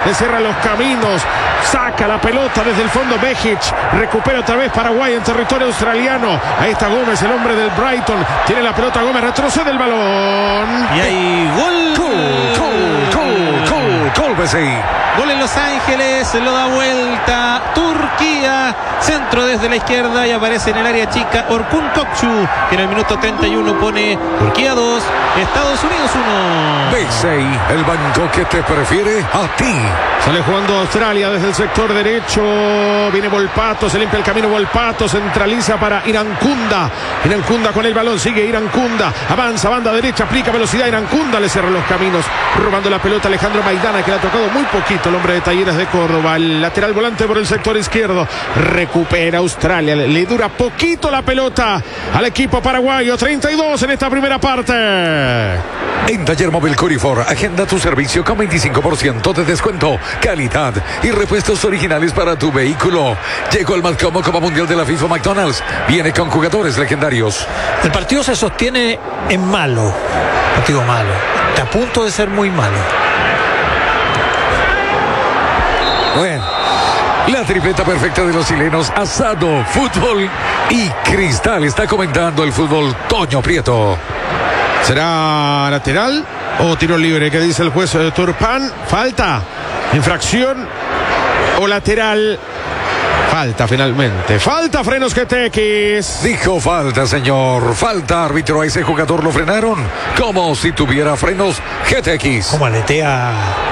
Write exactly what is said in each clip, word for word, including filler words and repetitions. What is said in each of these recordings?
le cierra los caminos, saca la pelota desde el fondo Behic, recupera otra vez Paraguay en territorio australiano. Ahí está Gómez, el hombre del Brighton, tiene la pelota Gómez, retrocede el balón. Y hay gol. Gol, gol, gol, gol, gol, B C I. Gol en Los Ángeles, lo da vuelta Turquía, centro desde la izquierda y aparece en el área chica Orkun Kokcu, que en el minuto treinta y uno pone Turquía dos, Estados Unidos uno. B C I, el banco que te prefiere a ti. Sale jugando Australia desde el sector derecho, viene Volpato, se limpia el camino Volpato, centraliza para Irankunda, Irankunda con el balón, sigue Irankunda, avanza, banda derecha, aplica velocidad, Irankunda le cierra los caminos, robando la pelota Alejandro Maidana, que le ha tocado muy poquito el hombre de Talleres de Córdoba. El lateral volante por el sector izquierdo, recupera Australia, le, le dura poquito la pelota al equipo paraguayo. Treinta y dos en esta primera parte. En Taller Móvil Curifor, agenda tu servicio con veinticinco por ciento de descuento, calidad y repuestos originales para tu vehículo. Llegó el más cómodo Copa Mundial de la FIFA McDonald's, viene con jugadores legendarios. El partido se sostiene en malo, partido malo, está a punto de ser muy malo. Bueno, la tripleta perfecta de los chilenos, asado, fútbol y cristal. Está comentando el fútbol Toño Prieto. ¿Será lateral o tiro libre? ¿Qué dice el juez Turpán? ¿Falta? ¿Infracción o lateral? Falta finalmente. Falta, Frenos G T X. Dijo falta, señor. Falta, árbitro. A ese jugador lo frenaron como si tuviera frenos G T X. Como aletea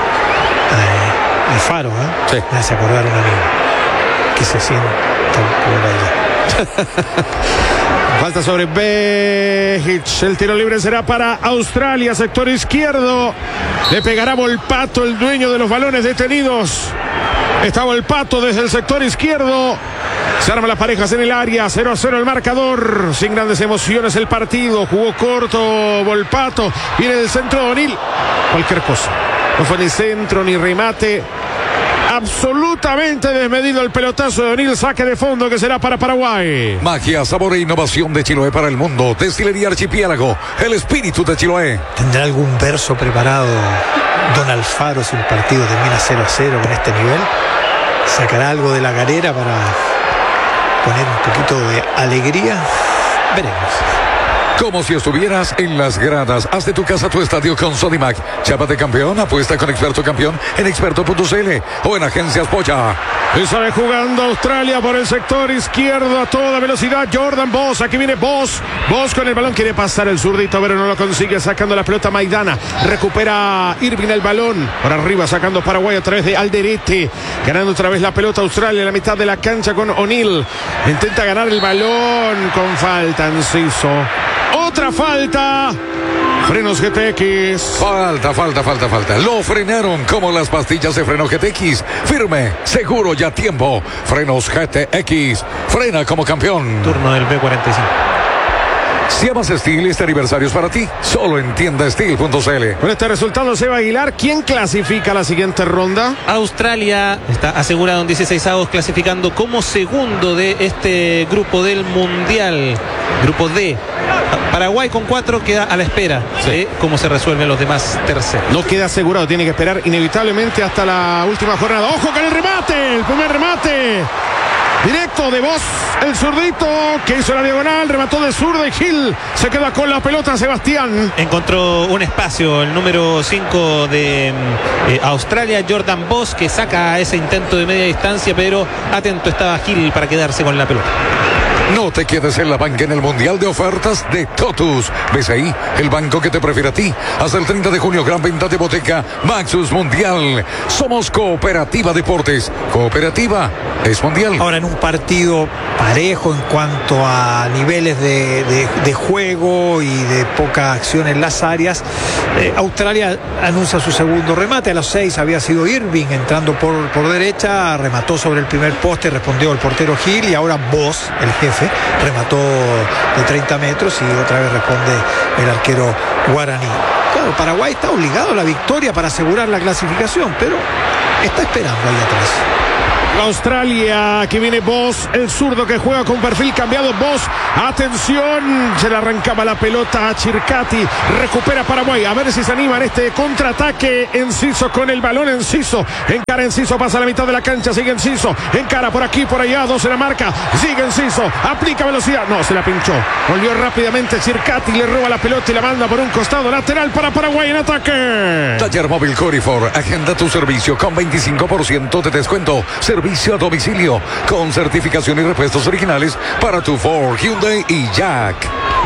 eh, el faro, ¿eh? Sí. Me hace acordar un amigo que se sienta por allá. Falta sobre Behic. El tiro libre será para Australia, sector izquierdo. Le pegará Volpato, el dueño de los balones detenidos. Está Volpato desde el sector izquierdo. Se arman las parejas en el área. cero a cero el marcador. Sin grandes emociones el partido. Jugó corto Volpato. Viene del centro de O'Neill. Cualquier cosa. No fue ni centro ni remate. Absolutamente desmedido el pelotazo de O'Neill. Saque de fondo que será para Paraguay. Magia, sabor e innovación de Chiloé para el mundo. Destilería Archipiélago, el espíritu de Chiloé. ¿Tendrá algún verso preparado Don Alfaro si el partido termina cero a cero con este nivel? ¿Sacará algo de la galera para poner un poquito de alegría? Veremos. Como si estuvieras en las gradas. Haz de tu casa tu estadio con Sodimac. Chapa de campeón, apuesta con Experto Campeón en experto punto c l o en Agencias Polla. Y sale jugando Australia por el sector izquierdo a toda velocidad. Jordan Boss, aquí viene Boss. Boss con el balón, quiere pasar el zurdito, pero no lo consigue, sacando la pelota Maidana. Recupera Irving el balón. Por arriba sacando Paraguay a través de Alderete. Ganando otra vez la pelota Australia en la mitad de la cancha con O'Neill. Intenta ganar el balón con falta, Enciso. Otra falta. Frenos G T X. Falta, falta, falta, falta. Lo frenaron como las pastillas de freno G T X. Firme, seguro y a tiempo. Frenos G T X. Frena como campeón. Turno del B cuarenta y cinco. Si amas Steel, este aniversario es para ti. Solo en tienda steel punto c l. Con este resultado, Seba Aguilar, ¿quién clasifica la siguiente ronda? Australia está asegurado en dieciséis avos, clasificando como segundo de este grupo del Mundial. Grupo D. Paraguay con cuatro queda a la espera Sí. de cómo se resuelven los demás terceros. No queda asegurado, tiene que esperar inevitablemente hasta la última jornada. ¡Ojo con el remate! El primer remate. Directo de Boss, el zurdito que hizo la diagonal, remató de zurda y Gil se queda con la pelota. Sebastián Encontró un espacio el número cinco de eh, Australia, Jordan Boss, que saca ese intento de media distancia, pero atento estaba Gil para quedarse con la pelota. No te quedes en la banca en el Mundial de Ofertas de Totus. ¿Ves ahí? El banco que te prefiere a ti. Hasta el treinta de junio, gran venta de boteca Maxus Mundial. Somos Cooperativa Deportes. Cooperativa es mundial. Ahora, en un partido parejo en cuanto a niveles de, de, de juego y de poca acción en las áreas, eh, Australia anuncia su segundo remate. A los seis había sido Irving entrando por, por derecha, remató sobre el primer poste, respondió el portero Gil, y ahora Boss, el jefe, remató de treinta metros y otra vez responde el arquero guaraní. Claro, Paraguay está obligado a la victoria para asegurar la clasificación, pero está esperando ahí atrás. Australia, que viene Bosz, el zurdo que juega con perfil cambiado. Bosz, atención, se le arrancaba la pelota a Chircati, recupera Paraguay, a ver si se anima en este contraataque. Enciso con el balón, Enciso, encara Enciso, pasa a la mitad de la cancha, sigue Enciso, encara por aquí, por allá, dos en la marca, sigue Enciso, aplica velocidad, no, se la pinchó, volvió rápidamente Chircati, le roba la pelota y la manda por un costado, lateral para Paraguay en ataque. Taller Móvil Corifor, agenda tu servicio con veinticinco por ciento de descuento, servicio a domicilio, con certificación y repuestos originales para tu Ford, Hyundai y Jack.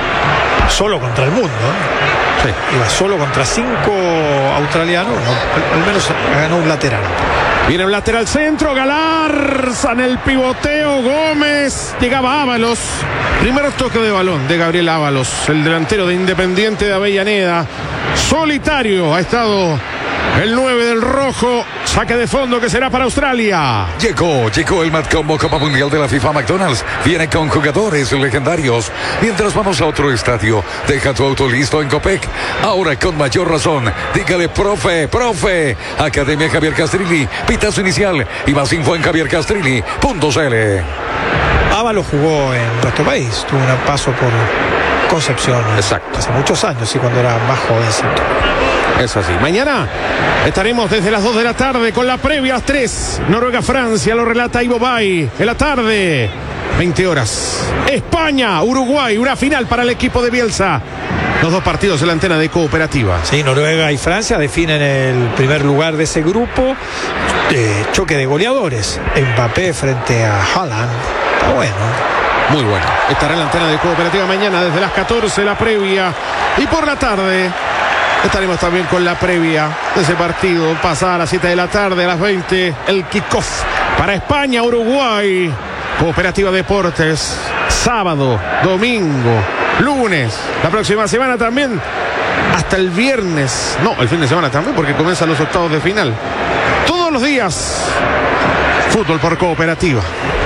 Solo contra el mundo, ¿eh? Sí. Iba solo contra cinco australianos, no, al, al menos ganó un lateral. Viene el lateral centro, Galarza en el pivoteo, Gómez, llegaba Ábalos. Primer toque de balón de Gabriel Ábalos, el delantero de Independiente de Avellaneda. Solitario ha estado el nueve del rojo, saque de fondo que será para Australia. Llegó, llegó el Matcombo Copa Mundial de la FIFA McDonald's. Viene con jugadores legendarios. Mientras vamos a otro estadio, deja tu auto listo en Copec. Ahora con mayor razón, dígale profe, profe. Academia Javier Castrilli, pitazo inicial y más info en javier castrilli punto c l. Ábalos jugó en nuestro país, tuvo un paso por Concepción. Exacto. Hace muchos años, sí, cuando era más jovencito. Es así. Mañana estaremos desde las dos de la tarde con la previa a las tres. Noruega-Francia, lo relata Ivo Bay. En la tarde, veinte horas. España, Uruguay, una final para el equipo de Bielsa. Los dos partidos en la antena de Cooperativa. Sí, Noruega y Francia definen el primer lugar de ese grupo. Eh, choque de goleadores. Mbappé frente a Haaland. Está bueno. Muy bueno. Estará en la antena de Cooperativa mañana desde las catorce la previa. Y por la tarde estaremos también con la previa de ese partido. Pasada a las siete de la tarde, a las veinte, el kickoff para España, Uruguay. Cooperativa Deportes. Sábado, domingo, lunes. La próxima semana también. Hasta el viernes. No, el fin de semana también, porque comienzan los octavos de final. Todos los días. Fútbol por Cooperativa.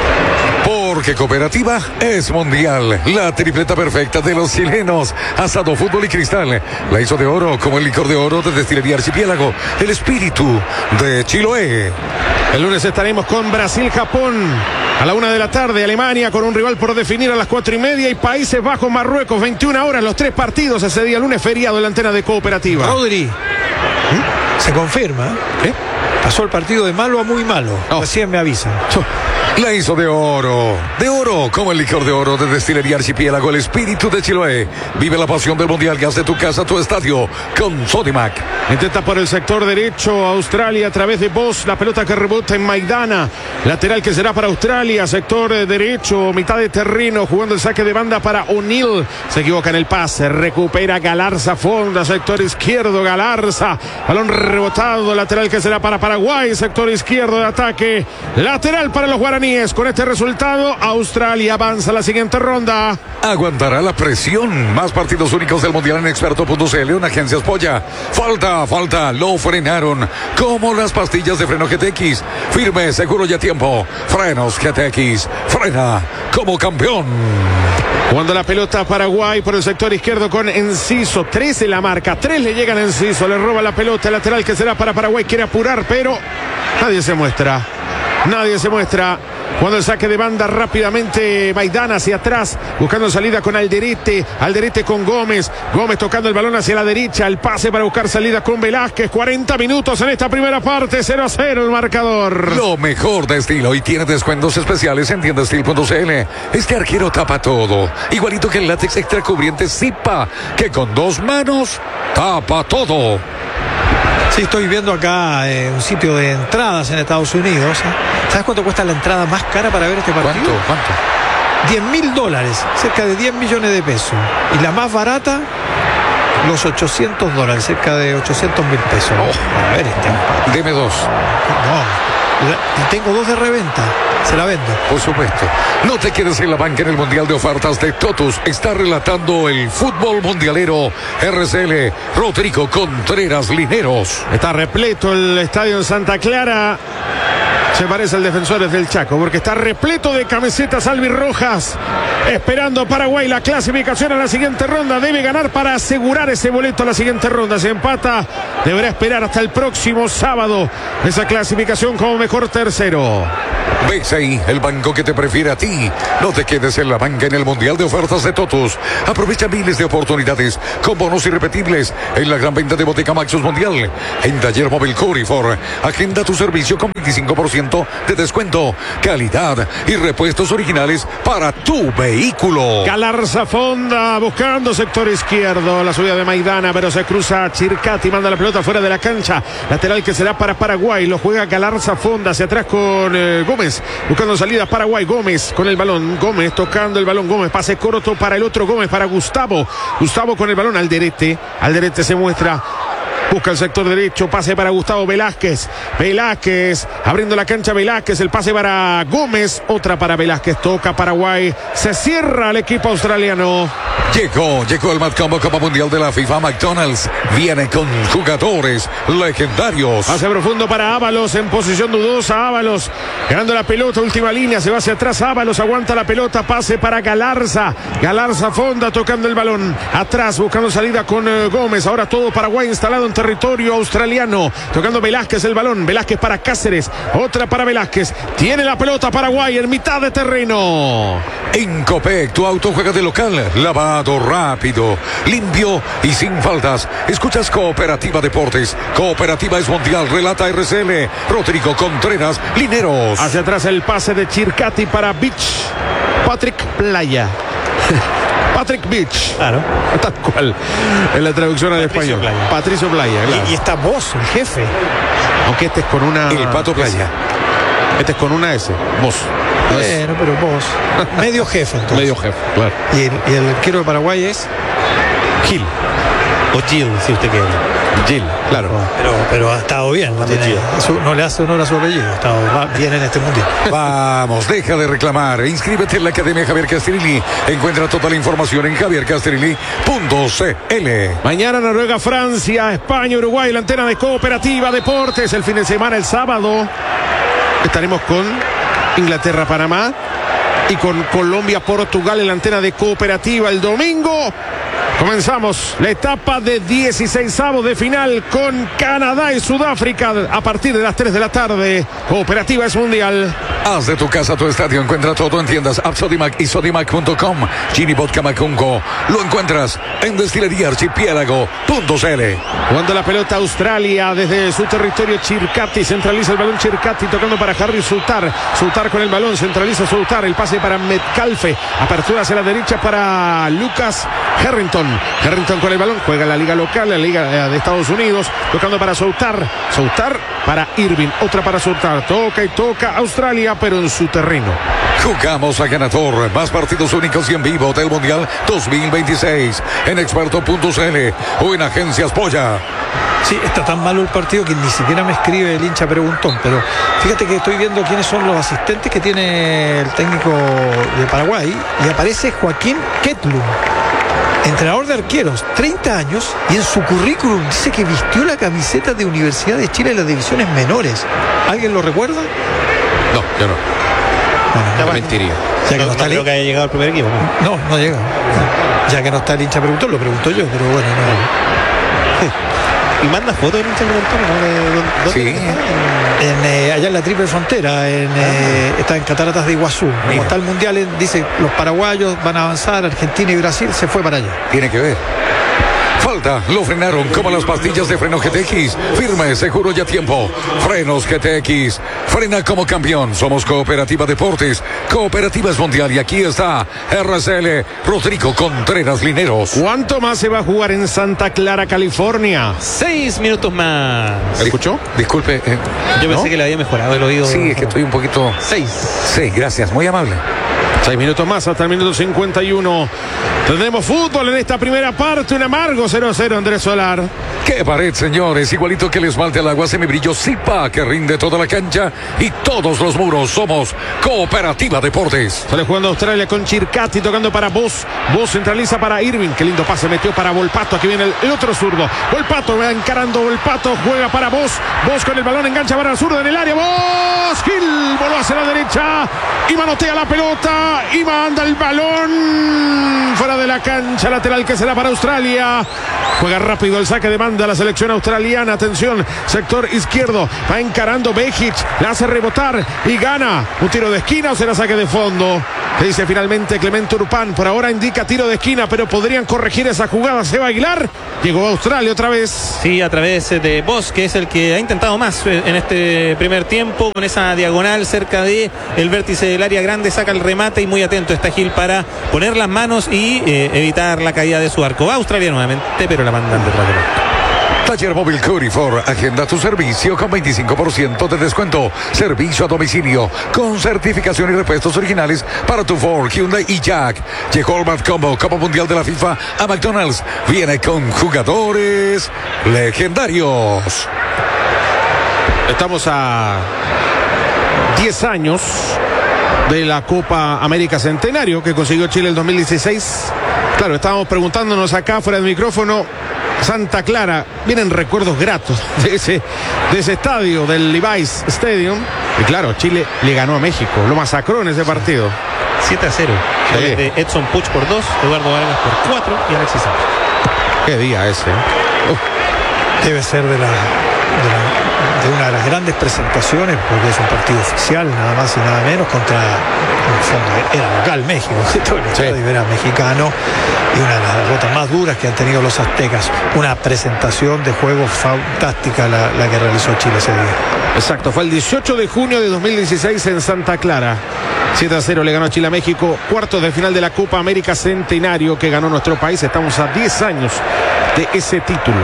Porque Cooperativa es mundial. La tripleta perfecta de los chilenos. Asado, fútbol y cristal. La hizo de oro como el licor de oro de Destilería Archipiélago. El espíritu de Chiloé. El lunes estaremos con Brasil-Japón. A la una de la tarde, Alemania con un rival por definir a las cuatro y media. Y Países Bajos-Marruecos, veintiuna horas, los tres partidos. Ese día lunes feriado en la antena de Cooperativa. Rodri. ¿Mm? Se confirma. ¿Eh? Pasó el partido de malo a muy malo. Oh. Recién me avisan. Oh. La hizo de oro, de oro, como el licor de oro de Destilería Archipiélago, el espíritu de Chiloé. Vive la pasión del mundial que hace tu casa, tu estadio, con Sodimac. Intenta por el sector derecho Australia a través de Bosz, la pelota que rebota en Maidana. Lateral que será para Australia, sector derecho, mitad de terreno, jugando el saque de banda para O'Neill. Se equivoca en el pase, recupera Galarza, fonda, sector izquierdo, Galarza. Balón rebotado, lateral que será para Paraguay, sector izquierdo de ataque. Lateral para los guaraníes. Con este resultado, Australia avanza a la siguiente ronda. Aguantará la presión. Más partidos únicos del mundial en experto punto c l, en Agencias Polla. Falta, falta, lo frenaron. Como las pastillas de freno G T X. Firme, seguro y a tiempo. Frenos G T X. Frena como campeón. Jugando la pelota a Paraguay por el sector izquierdo con Enciso. Tres en la marca. Tres le llegan a Enciso. Le roba la pelota. El lateral que será para Paraguay. Quiere apurar, pero nadie se muestra. Nadie se muestra. Cuando el saque de banda rápidamente Maidana hacia atrás, buscando salida con Alderete, Alderete con Gómez, Gómez tocando el balón hacia la derecha, el pase para buscar salida con Velázquez. Cuarenta minutos en esta primera parte, cero a cero el marcador. Lo mejor de estilo y tiene descuentos especiales en tienda steel punto c l. Este arquero tapa todo, igualito que el látex extra cubriente Zipa, que con dos manos tapa todo. Sí, estoy viendo acá eh, un sitio de entradas en Estados Unidos. ¿eh? ¿Sabes cuánto cuesta la entrada más cara para ver este partido? ¿Cuánto? ¿Cuánto? diez mil dólares, cerca de diez millones de pesos. Y la más barata, los ochocientos dólares, cerca de ochocientos mil pesos. Oh, para ver este. Deme dos. No, tengo dos de reventa. Se la vendo. Por supuesto. No te quedes en la banca en el Mundial de Ofertas de Totus. Está relatando el fútbol mundialero R C L Rodrigo Contreras Lineros. Está repleto el estadio en Santa Clara. Se parece al Defensores del Chaco, porque está repleto de camisetas albirrojas. Esperando a Paraguay la clasificación a la siguiente ronda. Debe ganar para asegurar ese boleto a la siguiente ronda. Se empata, deberá esperar hasta el próximo sábado esa clasificación como mejor tercero. B C I, el banco que te prefiere a ti. No te quedes en la banca en el Mundial de Ofertas de Totus. Aprovecha miles de oportunidades con bonos irrepetibles en la gran venta de Boteca Maxus Mundial. En Taller Móvil Corifor. Agenda tu servicio con veinticinco por ciento de descuento. Calidad y repuestos originales para tu vehículo. Galarza Fonda buscando sector izquierdo. La subida de Maidana, pero se cruza Chircati, manda la pelota fuera de la cancha. Lateral que será para Paraguay. Lo juega Galarza Fonda hacia atrás con eh, Gómez. Buscando salida Paraguay. Gómez con el balón. Gómez tocando el balón. Gómez pase corto para el otro Gómez, para Gustavo. Gustavo con el balón. Alderete. Alderete se muestra. Busca el sector derecho, pase para Gustavo Velázquez. Velázquez, abriendo la cancha Velázquez, el pase para Gómez, otra para Velázquez, toca Paraguay, se cierra el equipo australiano. Llegó, llegó el Mad Combo Copa Mundial de la FIFA. McDonald's viene con jugadores legendarios. Pase profundo para Ábalos, en posición dudosa, Ábalos ganando la pelota, última línea, se va hacia atrás, Ábalos aguanta la pelota, pase para Galarza, Galarza Fonda tocando el balón, atrás buscando salida con uh, Gómez, ahora todo Paraguay instalado en territorio australiano, tocando Velázquez el balón, Velázquez para Cáceres, otra para Velázquez, tiene la pelota Paraguay en mitad de terreno. En Copec, tu auto juega de local, lavado rápido, limpio y sin faltas. Escuchas Cooperativa Deportes, Cooperativa es mundial, relata R C L, Rodrigo Contreras, Lineros. Hacia atrás el pase de Chircati para Beach, Patrick Playa. Patrick Beach. Claro. Tal cual. En la traducción al español. Playa. Patricio Playa. Claro. Y, y está vos, el jefe. Aunque este es con una. El Pato Playa. Este es con una S. Vos. Bueno, pero vos. Medio jefe, entonces. Medio jefe, claro. Y el, y el arquero de Paraguay es Gil. O Gil, si usted quiere. Gil, claro. Pero, pero ha estado bien. No, tiene, eso no le hace honor a su apellido. Ha estado bien en este mundial. Vamos, deja de reclamar. Inscríbete en la Academia Javier Castrilli. Encuentra toda la información en javier castrilli punto c l. Mañana Noruega, Francia, España, Uruguay, la antena de Cooperativa Deportes. El fin de semana, el sábado, estaremos con Inglaterra, Panamá y con Colombia, Portugal en la antena de Cooperativa. El domingo comenzamos la etapa de dieciseisavos de final con Canadá y Sudáfrica a partir de las tres de la tarde. Cooperativa es mundial. Haz de tu casa tu estadio. Encuentra todo en tiendas App Sodimac y Sodimac punto com. Gini Vodka Macungo. Lo encuentras en Destilería Archipiélago punto c l. Jugando la pelota Australia desde su territorio. Chircati centraliza el balón. Chircati tocando para Harry Sultar. Sultar con el balón. Centraliza Sultar. El pase para Metcalfe. Apertura hacia la derecha para Lucas Harrington. Harrington con el balón. Juega la liga local, la liga de Estados Unidos. Tocando para Sultar. Sultar para Irving. Otra para Sultar. Toca y toca Australia, pero en su terreno. Jugamos a ganador. Más partidos únicos y en vivo del Mundial dos mil veintiséis en experto punto c l o en Agencias Polla. Sí, está tan malo el partido que ni siquiera me escribe el hincha preguntón, pero fíjate que estoy viendo quiénes son los asistentes que tiene el técnico de Paraguay y aparece Joaquín Ketlum, entrenador de arqueros, treinta años, y en su currículum dice que vistió la camiseta de Universidad de Chile en las divisiones menores. ¿Alguien lo recuerda? No, yo no. Bueno, no mentiría. Ya que no, no, está no creo el... que haya llegado al primer equipo. No, no, no llega. Ya que no está el hincha preguntón, lo pregunto yo, pero bueno, no. Y manda fotos del hincha preguntón, ¿no? Sí. En, eh, allá en la triple frontera, en, eh, está en Cataratas de Iguazú. Como Mira. está el mundial, él dice los paraguayos van a avanzar, Argentina y Brasil, se fue para allá. Tiene que ver. Falta, lo frenaron como las pastillas de freno G T X. Firme, seguro y a tiempo. Frenos G T X. Frena como campeón. Somos Cooperativa Deportes. Cooperativa es mundial y aquí está R C L Rodrigo Contreras Lineros. ¿Cuánto más se va a jugar en Santa Clara, California? Seis minutos más. ¿Escuchó? Disculpe. eh, Yo pensé ¿no? que le había mejorado el oído. Sí, es que estoy un poquito... Seis. Sí, gracias, muy amable. Seis minutos más hasta el minuto cincuenta y uno. Tendremos fútbol en esta primera parte. Un amargo cero a cero, Andrés Solar. ¡Qué pared, señores! Igualito que el esmalte al agua semibrillo Zipa, que rinde toda la cancha y todos los muros. Somos Cooperativa Deportes. Sale jugando Australia con Chircati, tocando para Vos. Vos centraliza para Irving. Qué lindo pase metió para Volpato. Aquí viene el, el otro zurdo. Volpato va encarando. Volpato juega para Vos. Vos con el balón engancha para el zurdo en el área. Vos. Gil voló hacia la derecha y manotea la pelota. Australia y manda el balón fuera de la cancha, lateral que será para Australia. Juega rápido el saque de banda la selección australiana. Atención, sector izquierdo, va encarando Behic, la hace rebotar y gana. Un tiro de esquina o será saque de fondo. Que dice finalmente Clemente Urpán. Por ahora indica tiro de esquina, pero podrían corregir esa jugada. Seba Aguilar. Llegó a Australia otra vez. Sí, a través de Bosch, que es el que ha intentado más en este primer tiempo, con esa diagonal cerca de el vértice del área grande, saca el remate y muy atento está Gil para poner las manos y eh, evitar la caída de su arco. Va Australia nuevamente, pero la mandan detrás del arco. Taller Móvil Curifor, agenda tu servicio con veinticinco por ciento de descuento. Servicio a domicilio con certificación y repuestos originales para tu Ford, Hyundai y Jack. Llegó el Mad Combo, Copa Mundial de la FIFA a McDonald's. Viene con jugadores legendarios. Estamos a diez años de la Copa América Centenario que consiguió Chile el dos mil dieciséis. Claro, estábamos preguntándonos acá fuera del micrófono. Santa Clara, vienen recuerdos gratos de ese, de ese estadio, del Levi's Stadium. Y claro, Chile le ganó a México, lo masacró en ese partido. siete a cero. Sí. Goles de Edson Puch por dos, Eduardo Vargas por cuatro y Alexis Sánchez. Qué día ese. Uh. Debe ser de la, de la, de una de las grandes presentaciones, porque es un partido oficial, nada más y nada menos, contra, en el fondo, era local México, todo el estadio sí. Era mexicano, y una de las derrotas más duras que han tenido los aztecas. Una presentación de juego fantástica la, la que realizó Chile ese día. Exacto, fue el dieciocho de junio de dos mil dieciséis en Santa Clara. siete a cero le ganó Chile a México, cuartos de final de la Copa América Centenario que ganó nuestro país. Estamos a diez años de ese título.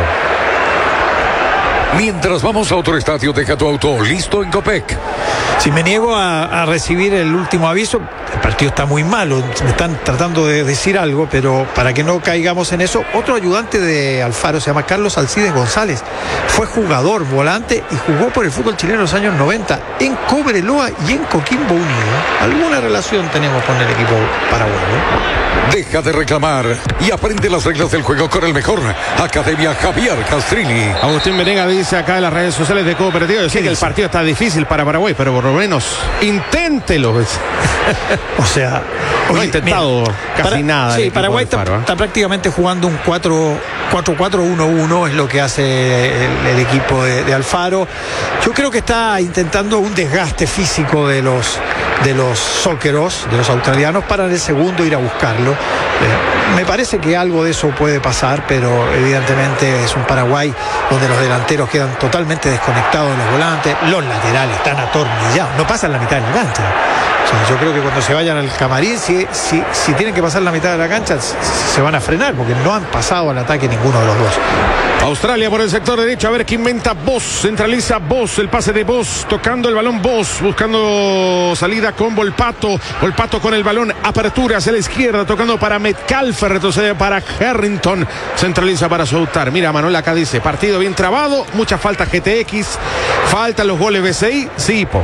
Mientras vamos a otro estadio, deja tu auto listo en Copec. Si me niego a, a recibir el último aviso, el partido está muy malo, me están tratando de decir algo, pero para que no caigamos en eso, otro ayudante de Alfaro se llama Carlos Alcides González, fue jugador, volante y jugó por el fútbol chileno en los años noventa en Cobreloa y en Coquimbo Unido. Alguna relación tenemos con el equipo paraguayo. Deja de reclamar y aprende las reglas del juego con el mejor. Academia Javier Castrilli. Agustín Venega dice acá en las redes sociales de Cooperativa, yo sé que el partido está difícil para Paraguay, pero por lo menos inténtelo. O sea, no ha intentado mira, casi para, nada. Sí, Paraguay está, ¿eh? está prácticamente jugando un cuatro cuatro uno uno, es lo que hace el, el equipo de, de Alfaro. Yo creo que está intentando un desgaste físico de los de los socceros, de los australianos, para en el segundo ir a buscarlo. Eh, me parece que algo de eso puede pasar, pero evidentemente es un Paraguay donde los delanteros quedan totalmente desconectados de los volantes, los laterales están atornillados, no pasan la mitad de la cancha. O sea, yo creo que cuando se vayan al camarín, si, si, si tienen que pasar la mitad de la cancha, se van a frenar, porque no han pasado al ataque ninguno de los dos. Australia por el sector derecho, a ver qué inventa Bosch, centraliza Bosch, el pase de Bosch, tocando el balón Bosch, buscando salida con Volpato, Volpato con el balón, apertura hacia la izquierda, tocando para Metcalfe, retrocede para Harrington, centraliza para Soutar. Mira, Manuel acá dice, partido bien trabado, mucha falta G T X, faltan los goles B C I, sí, po.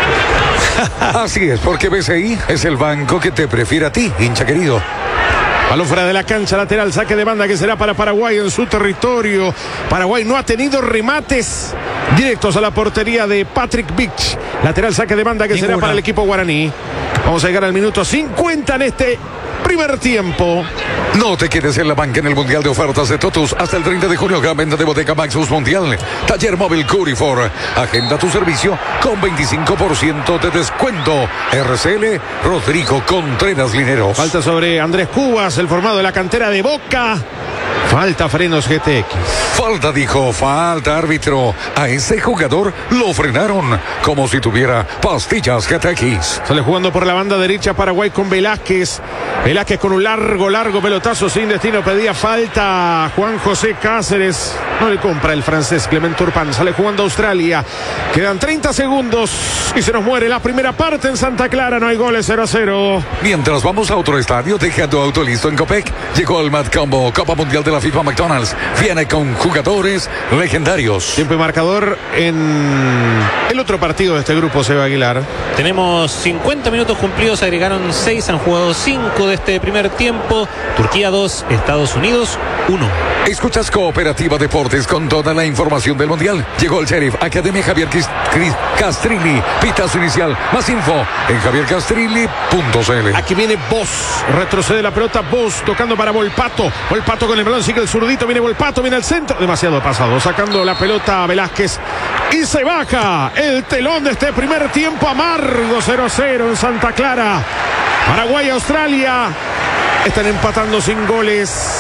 Así es, porque B C I es el banco que te prefiere a ti, hincha querido. Balón fuera de la cancha, lateral, saque de banda que será para Paraguay en su territorio. Paraguay no ha tenido remates directos a la portería de Patrick Beach. Lateral, saque de banda que Ninguna. será para el equipo guaraní. Vamos a llegar al minuto cincuenta en este primer tiempo. No te quedes en la banca en el Mundial de Ofertas de Totus hasta el treinta de junio. Gran venta de Bodeca Maxus Mundial. Taller Móvil Curifor. Agenda tu servicio con veinticinco por ciento de descuento. R C L Rodrigo Contreras Lineros. Falta sobre Andrés Cubas, el formado de la cantera de Boca. Falta frenos G T X. Falta, dijo, falta, árbitro. A ese jugador lo frenaron como si tuviera pastillas G T X. Sale jugando por la banda derecha Paraguay con Velázquez. Velázquez con un largo, largo pelotazo sin destino. Pedía falta Juan José Cáceres. No le compra el francés Clemente Urpán. Sale jugando Australia. Quedan treinta segundos y se nos muere la primera parte en Santa Clara. No hay goles, cero a cero. Mientras vamos a otro estadio, deja tu auto listo en Copec. Llegó el Mad Combo, Copa Mundial de la FIFA McDonald's. Viene con jugadores legendarios. Tiempo y marcador en El otro partido de este grupo, Seba Aguilar. Tenemos cincuenta minutos cumplidos, agregaron seis, han jugado cinco de este primer tiempo. Turquía dos, Estados Unidos uno. Escuchas Cooperativa Deportes con toda la información del Mundial. Llegó el Sheriff, Academia Javier Quis- Cris- Castrilli. Pitazo inicial. Más info en javier castrilli punto c l. Aquí viene Bosch, retrocede la pelota, Bosch tocando para Volpato. Volpato con el balón, sigue el zurdito, viene Volpato, viene al centro. Demasiado pasado, sacando la pelota a Velázquez. Y se baja el telón de este primer tiempo amargo, cero a cero en Santa Clara. Paraguay, Australia están empatando sin goles.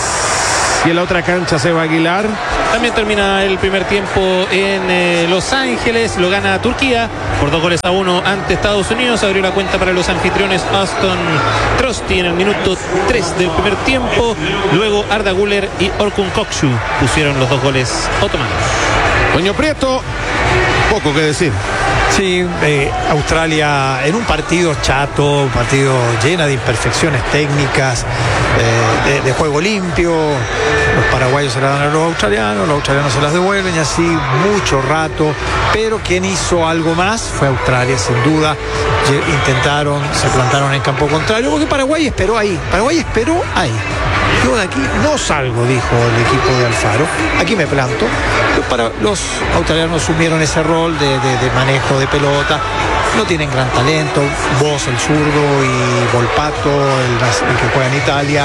Y en la otra cancha, Seba Aguilar. También termina el primer tiempo en eh, Los Ángeles, lo gana Turquía por dos goles a uno ante Estados Unidos. Abrió la cuenta para los anfitriones Aston Trusty en el minuto tres del primer tiempo. Luego Arda Güler y Orkun Kökçü pusieron los dos goles otomanos. Toño Prieto, poco que decir. Sí, eh, Australia en un partido chato, un partido lleno de imperfecciones técnicas, eh, de, de juego limpio. Los paraguayos se la dan a los australianos, los australianos se las devuelven y así mucho rato. Pero quien hizo algo más fue Australia, sin duda. Intentaron, se plantaron en campo contrario, porque Paraguay esperó ahí. Paraguay esperó ahí. Yo de aquí no salgo, dijo el equipo de Alfaro. Aquí me planto. Para, los australianos asumieron ese rol de, de, de manejo de pelota. No tienen gran talento. Vos, el zurdo, y Volpato, el, el que juega en Italia,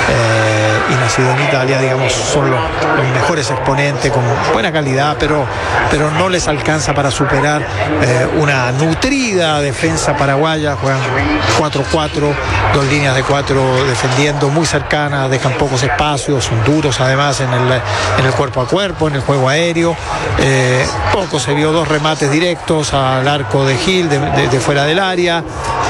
eh, y nacido en Italia, digamos, son los, los mejores exponentes con buena calidad, pero, pero no les alcanza para superar eh, una nutrida defensa paraguaya. Juegan cuatro cuatro, dos líneas de cuatro defendiendo muy cercanas, dejan pocos espacios, son duros además en el, en el cuerpo a cuerpo, en el juego aéreo. Eh, poco se vio, dos remates directos al arco de Gil de, de, de fuera del área,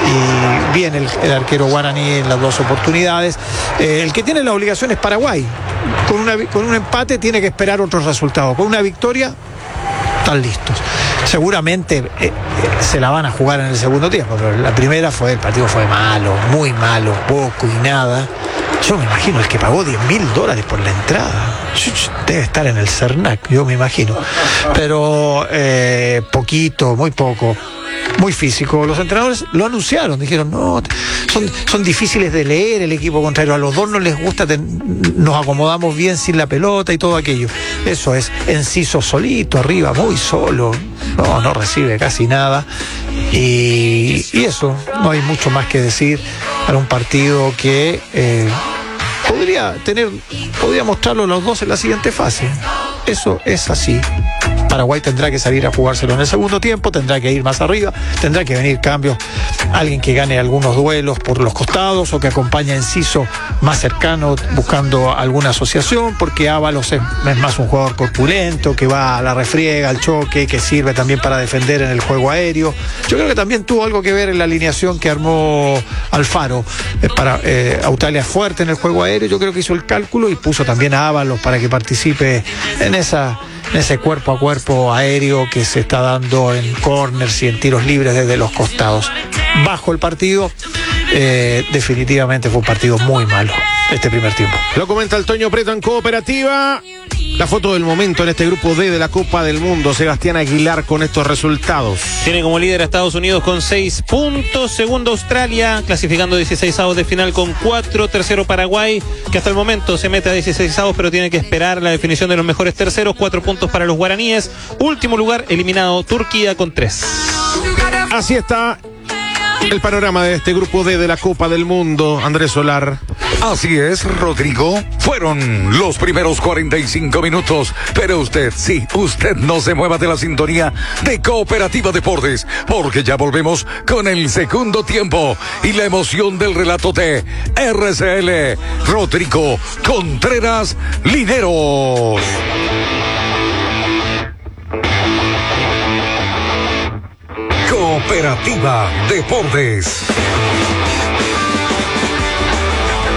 y bien el, el arquero guaraní en las dos oportunidades. Eh, el que tiene la obligación es Paraguay. Con, una, con un empate tiene que esperar otros resultados. Con una victoria están listos. Seguramente eh, eh, se la van a jugar en el segundo tiempo, pero la primera fue, el partido fue malo, muy malo, poco y nada. Yo me imagino el que pagó diez mil dólares por la entrada debe estar en el Cernac, yo me imagino. Pero eh, poquito, muy poco, muy físico. Los entrenadores lo anunciaron, dijeron, no, son, son difíciles de leer el equipo contrario, a los dos no les gusta, ten, nos acomodamos bien sin la pelota y todo aquello. Eso es, Enciso solito, arriba, muy solo, no, no recibe casi nada. Y, y eso, no hay mucho más que decir para un partido que eh, podría tener, podría mostrarlo los dos en la siguiente fase. Eso es así. Paraguay tendrá que salir a jugárselo en el segundo tiempo, tendrá que ir más arriba, tendrá que venir cambios, alguien que gane algunos duelos por los costados o que acompañe a Enciso más cercano buscando alguna asociación, porque Ábalos es, es más un jugador corpulento, que va a la refriega, al choque, que sirve también para defender en el juego aéreo. Yo creo que también tuvo algo que ver en la alineación que armó Alfaro. Eh, para eh, Australia fuerte en el juego aéreo, yo creo que hizo el cálculo y puso también a Ábalos para que participe en esa en ese cuerpo a cuerpo aéreo que se está dando en corners y en tiros libres desde los costados. Bajo el partido, eh, definitivamente fue un partido muy malo este primer tiempo. Lo comenta el Toño Prieto en Cooperativa. La foto del momento en este grupo D de la Copa del Mundo, Sebastián Aguilar, con estos resultados. Tiene como líder a Estados Unidos con seis puntos, segundo Australia, clasificando dieciseisavos de final con cuatro, tercero Paraguay, que hasta el momento se mete a dieciseisavos, pero tiene que esperar la definición de los mejores terceros, cuatro puntos para los guaraníes. Último lugar, eliminado Turquía con tres. Así está el panorama de este grupo D de la Copa del Mundo, Andrés Solar. Así es, Rodrigo. Fueron los primeros cuarenta y cinco minutos, pero usted, sí, usted no se mueva de la sintonía de Cooperativa Deportes, porque ya volvemos con el segundo tiempo y la emoción del relato de R C L, Rodrigo Contreras Lineros. Cooperativa Deportes.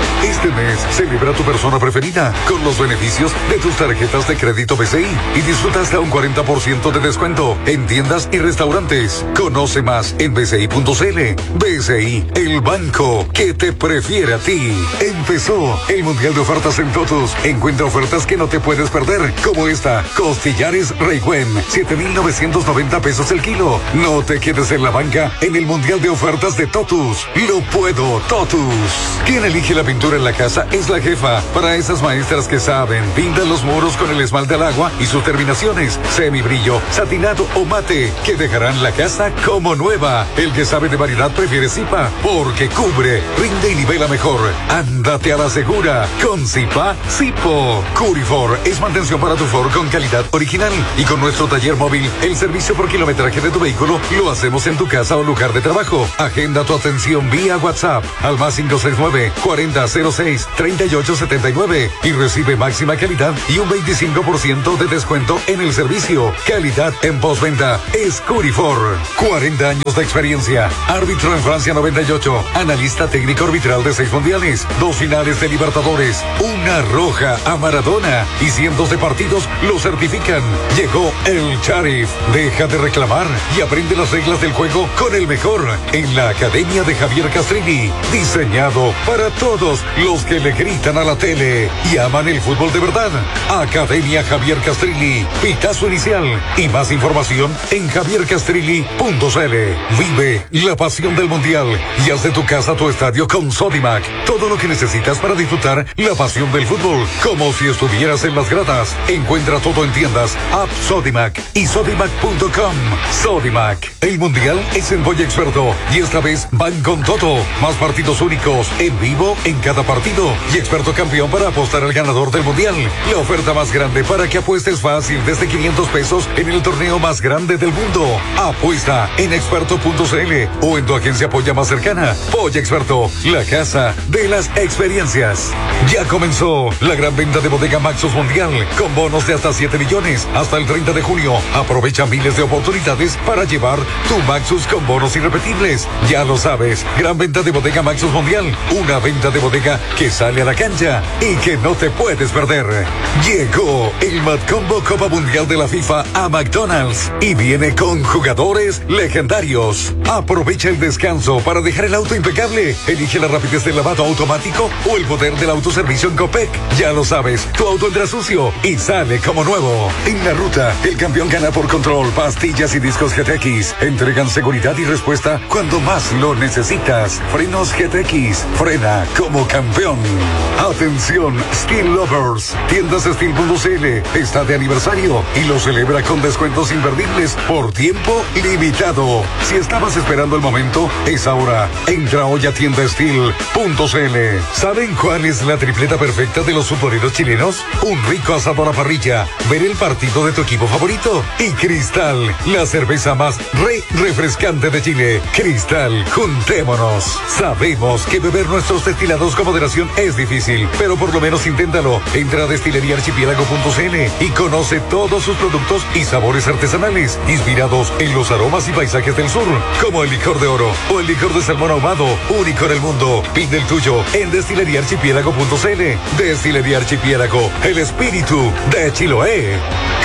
Este mes celebra a tu persona preferida con los beneficios de tus tarjetas de crédito B C I y disfruta hasta un cuarenta por ciento de descuento en tiendas y restaurantes. Conoce más en b c i punto c l. B C I, el banco que te prefiere a ti. Empezó el Mundial de Ofertas en Totus. Encuentra ofertas que no te puedes perder, como esta: costillares Reigüen, siete mil novecientos noventa pesos el kilo. No te quedes en la banca en el Mundial de Ofertas de Totus. Lo puedo, Totus. Quien elige la pintura en la casa es la jefa. Para esas maestras que saben, pintan los muros con el esmalte al agua y sus terminaciones, semibrillo, satinado o mate, que dejarán la casa como nueva. El que sabe de variedad prefiere Zipa, porque cubre, rinde y nivela mejor. Ándate a la segura con Zipa Zipo. Curifor es mantención para tu Ford con calidad original, y con nuestro taller móvil, el servicio por kilometraje de tu vehículo lo hacemos en tu casa o lugar de trabajo. Agenda tu atención vía WhatsApp al más cinco seis nueve, cuarenta cero seis, treinta y ocho setenta y nueve y recibe máxima calidad y un veinticinco por ciento de descuento en el servicio. Calidad en postventa es Curifor. cuarenta años de experiencia. Árbitro en Francia noventa y ocho. Analista técnico arbitral de seis mundiales, dos finales de Libertadores, una roja a Maradona y cientos de partidos lo certifican. Llegó el Sheriff. Deja de reclamar y aprende las reglas del juego con el mejor en la Academia de Javier Castrilli. Diseñado para todos los que le gritan a la tele y aman el fútbol de verdad. Academia Javier Castrilli. Pitazo inicial y más información en javier castrilli punto c l. Vive la pasión del mundial y haz de tu casa tu estadio con Sodimac. Todo lo que necesitas para disfrutar la pasión del fútbol, como si estuvieras en las gradas. Encuentra todo en tiendas, app Sodimac y sodimac punto com. Sodimac. El mundial es en Boy Experto y esta vez van con todo. Más partidos únicos en vivo en cada partido y experto campeón para apostar al ganador del mundial. La oferta más grande para que apuestes fácil desde quinientos pesos en el torneo más grande del mundo. Apuesta en experto punto c l o en tu agencia Polla más cercana. Polla Experto, la casa de las experiencias. Ya comenzó la gran venta de Bodega Maxus Mundial con bonos de hasta siete millones hasta el treinta de junio. Aprovecha miles de oportunidades para llevar tu Maxus con bonos irrepetibles. Ya lo sabes, gran venta de Bodega Maxus Mundial, una venta de bodega que sale a la cancha y que no te puedes perder. Llegó el Mad Combo Copa Mundial de la FIFA a McDonald's y viene con jugadores legendarios. Aprovecha el descanso para dejar el auto impecable. Elige la rapidez del lavado automático o el poder del autoservicio en Copec. Ya lo sabes, tu auto entra sucio y sale como nuevo. En la ruta, el campeón gana por control, pastillas y discos G T X. Entregan seguridad y respuesta cuando más lo necesitas. Frenos G T X. Frena como campeón. Atención, Steel Lovers. Tiendas Steel punto c l está de aniversario y lo celebra con descuentos imperdibles por tiempo limitado. Si estabas esperando el momento, es ahora. Entra hoy a tienda Steel punto c l. ¿Saben cuál es la tripleta perfecta de los futboleros chilenos? Un rico asado a la parrilla, ver el partido de tu equipo favorito y Cristal, la cerveza más re refrescante de Chile. Cristal, juntémonos. Sabemos que beber nuestros destilados con moderación es difícil, pero por lo menos inténtalo. Entra a destilería archipiélago punto c l y conoce todos sus productos y sabores artesanales, inspirados en los aromas y paisajes del sur, como el licor de oro o el licor de salmón ahumado, único en el mundo. Pide el tuyo en destilería archipiélago punto c l. Destilería Archipiélago, el espíritu de Chiloé.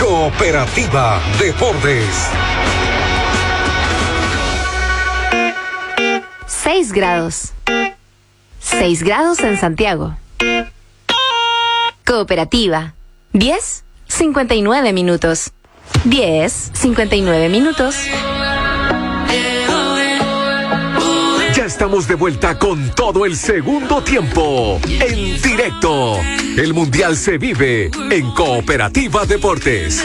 Cooperativa Deportes. seis grados. seis grados en Santiago. Cooperativa. diez, cincuenta y nueve minutos. diez, cincuenta y nueve minutos. Ya estamos de vuelta con todo el segundo tiempo. En directo. El Mundial se vive en Cooperativa Deportes.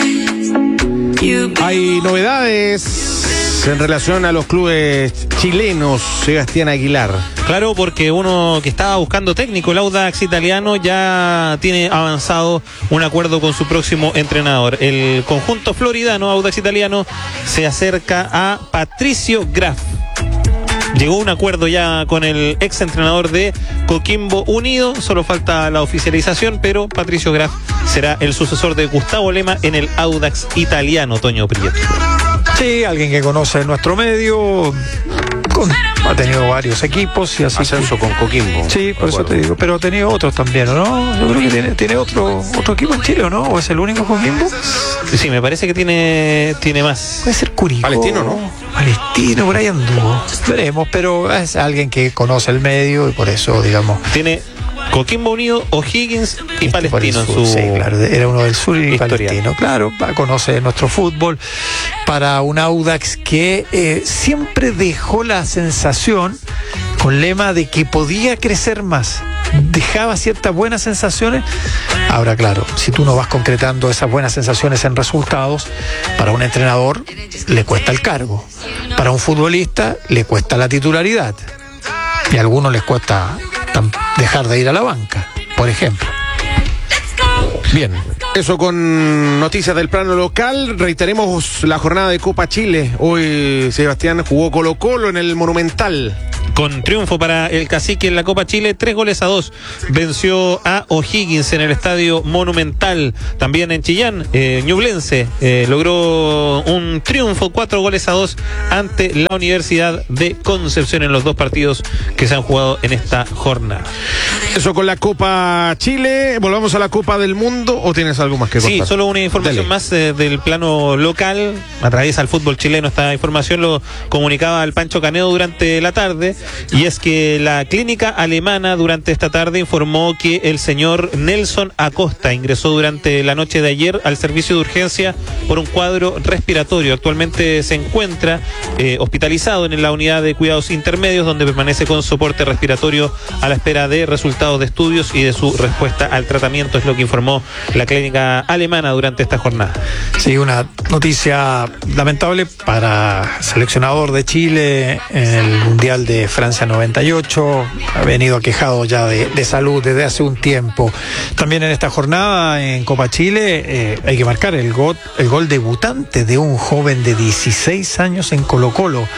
Hay novedades en relación a los clubes chilenos, Sebastián Aguilar. Claro, porque uno que estaba buscando técnico, el Audax italiano, ya tiene avanzado un acuerdo con su próximo entrenador. El conjunto floridano, Audax italiano, se acerca a Patricio Graf. Llegó a un acuerdo ya con el ex entrenador de Coquimbo Unido, solo falta la oficialización, pero Patricio Graf será el sucesor de Gustavo Lema en el Audax italiano, Toño Prieto. Sí, alguien que conoce nuestro medio, con, ha tenido varios equipos y así. Ascenso con Coquimbo. Sí, por eso te digo, pero ha tenido otros también, ¿o no? Yo creo que tiene, tiene otro otro equipo en Chile, ¿o no? ¿O es el único Coquimbo? Sí, me parece que tiene, tiene más. Puede ser Curicó. Palestino, ¿no? Palestino, por ahí anduvo. Veremos, pero es alguien que conoce el medio y por eso, digamos. Tiene Coquimbo Unido, O'Higgins y este Palestino en sur, su... Sí, claro, era uno del sur y historial. Palestino, claro, conoce nuestro fútbol. Para un Audax que eh, siempre dejó la sensación con lema de que podía crecer más, dejaba ciertas buenas sensaciones. Ahora, claro, si tú no vas concretando esas buenas sensaciones en resultados, para un entrenador le cuesta el cargo, para un futbolista le cuesta la titularidad y a algunos les cuesta dejar de ir a la banca, por ejemplo. Bien, eso con noticias del plano local. Reiteremos la jornada de Copa Chile. Hoy Sebastián jugó Colo Colo en el Monumental. Con triunfo para el Cacique en la Copa Chile, tres goles a dos. Venció a O'Higgins en el Estadio Monumental. También en Chillán, eh, Ñublense eh, logró un triunfo, cuatro goles a dos ante la Universidad de Concepción en los dos partidos que se han jugado en esta jornada. Eso con la Copa Chile. Volvamos a la Copa del Mundo. ¿O tienes algo más que contar? Sí, solo una información Dale. más eh, del plano local. Atraviesa el fútbol chileno. Esta información lo comunicaba el Pancho Canedo durante la tarde. Y es que la clínica alemana durante esta tarde informó que el señor Nelson Acosta ingresó durante la noche de ayer al servicio de urgencia por un cuadro respiratorio. Actualmente se encuentra eh, hospitalizado en la unidad de cuidados intermedios, donde permanece con soporte respiratorio a la espera de resultados de estudios y de su respuesta al tratamiento, es lo que informó la clínica alemana durante esta jornada. Sí, una noticia lamentable para el seleccionador de Chile en el Mundial de Francia noventa y ocho, ha venido aquejado ya de, de salud desde hace un tiempo. También en esta jornada en Copa Chile eh, hay que marcar el gol, el gol debutante de un joven de dieciséis años en Colo Colo,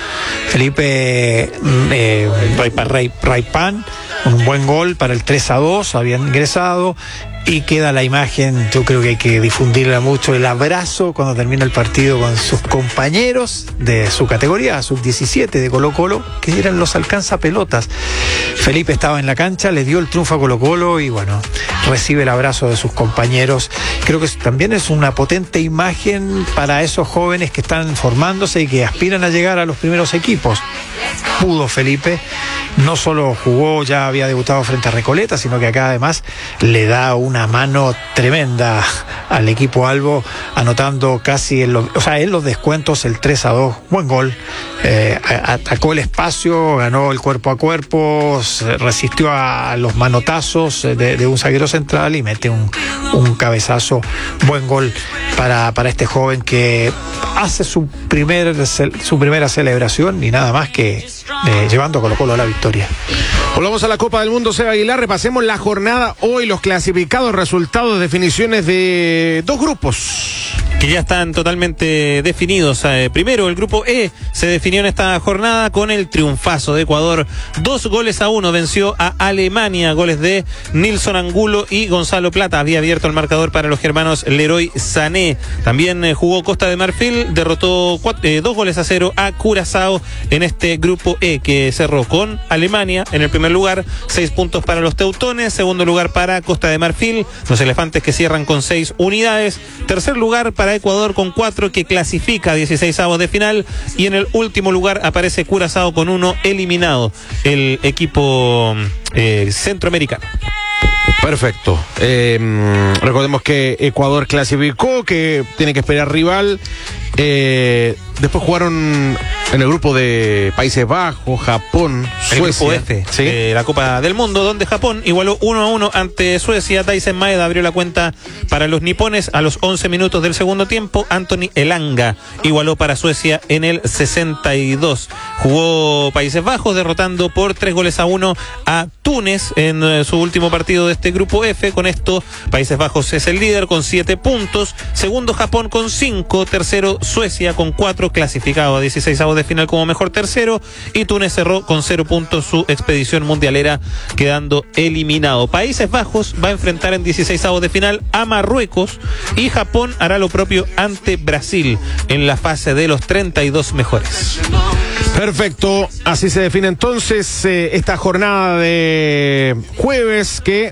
Felipe eh, Raypan, Ray, Raypan, un buen gol para el tres a dos, había ingresado. Y queda la imagen, yo creo que hay que difundirla mucho, el abrazo cuando termina el partido con sus compañeros de su categoría, sub diecisiete de Colo Colo, que eran los alcanzapelotas. Felipe estaba en la cancha, le dio el triunfo a Colo Colo y bueno, recibe el abrazo de sus compañeros. Creo que también es una potente imagen para esos jóvenes que están formándose y que aspiran a llegar a los primeros equipos. Pudo Felipe, no solo jugó, ya había debutado frente a Recoleta, sino que acá además le da una mano tremenda al equipo albo, anotando casi en los, o sea, en los descuentos el tres a dos, buen gol, eh, atacó el espacio, ganó el cuerpo a cuerpo, resistió a los manotazos de, de un zaguero central y mete un, un cabezazo, buen gol para, para este joven que hace su, primer, su primera celebración y nada más que eh, llevando a Colo Colo a la victoria. Volvamos a la Copa del Mundo, Seba Aguilar. Repasemos la jornada hoy, los clasificados, resultados, definiciones de dos grupos que ya están totalmente definidos. Eh, primero, el grupo E se definió en esta jornada con el triunfazo de Ecuador. Dos goles a uno venció a Alemania, goles de Nilson Angulo y Gonzalo Plata. Había abierto el marcador para los germanos Leroy Sané. También eh, jugó Costa de Marfil, derrotó cuatro, eh, dos goles a cero a Curazao en este grupo E, que cerró con Alemania en el primer lugar, seis puntos para los teutones, segundo lugar para Costa de Marfil, los elefantes que cierran con seis unidades, tercer lugar para Ecuador con cuatro, que clasifica a dieciseisavos de final, y en el último lugar aparece Curazao con uno eliminado, el equipo eh, centroamericano. Perfecto. Eh, recordemos que Ecuador clasificó, que tiene que esperar rival. Eh, después jugaron en el grupo de Países Bajos, Japón, Suecia. El grupo F, ¿sí? de la Copa del Mundo, donde Japón igualó uno a uno ante Suecia. Tyson Maeda abrió la cuenta para los nipones a los once minutos del segundo tiempo. Anthony Elanga igualó para Suecia en el sesenta y dos. Jugó Países Bajos derrotando por tres goles a uno a Túnez en eh, su último partido de este grupo F. Con esto, Países Bajos es el líder con siete puntos. Segundo, Japón con cinco. Tercero, Suecia con cuatro, clasificado a dieciseisavos de final como mejor tercero. Y Túnez cerró con cero puntos su expedición mundialera, quedando eliminado. Países Bajos va a enfrentar en dieciseisavos de final a Marruecos, y Japón hará lo propio ante Brasil en la fase de los treinta y dos mejores. Perfecto, así se define entonces eh, esta jornada de jueves que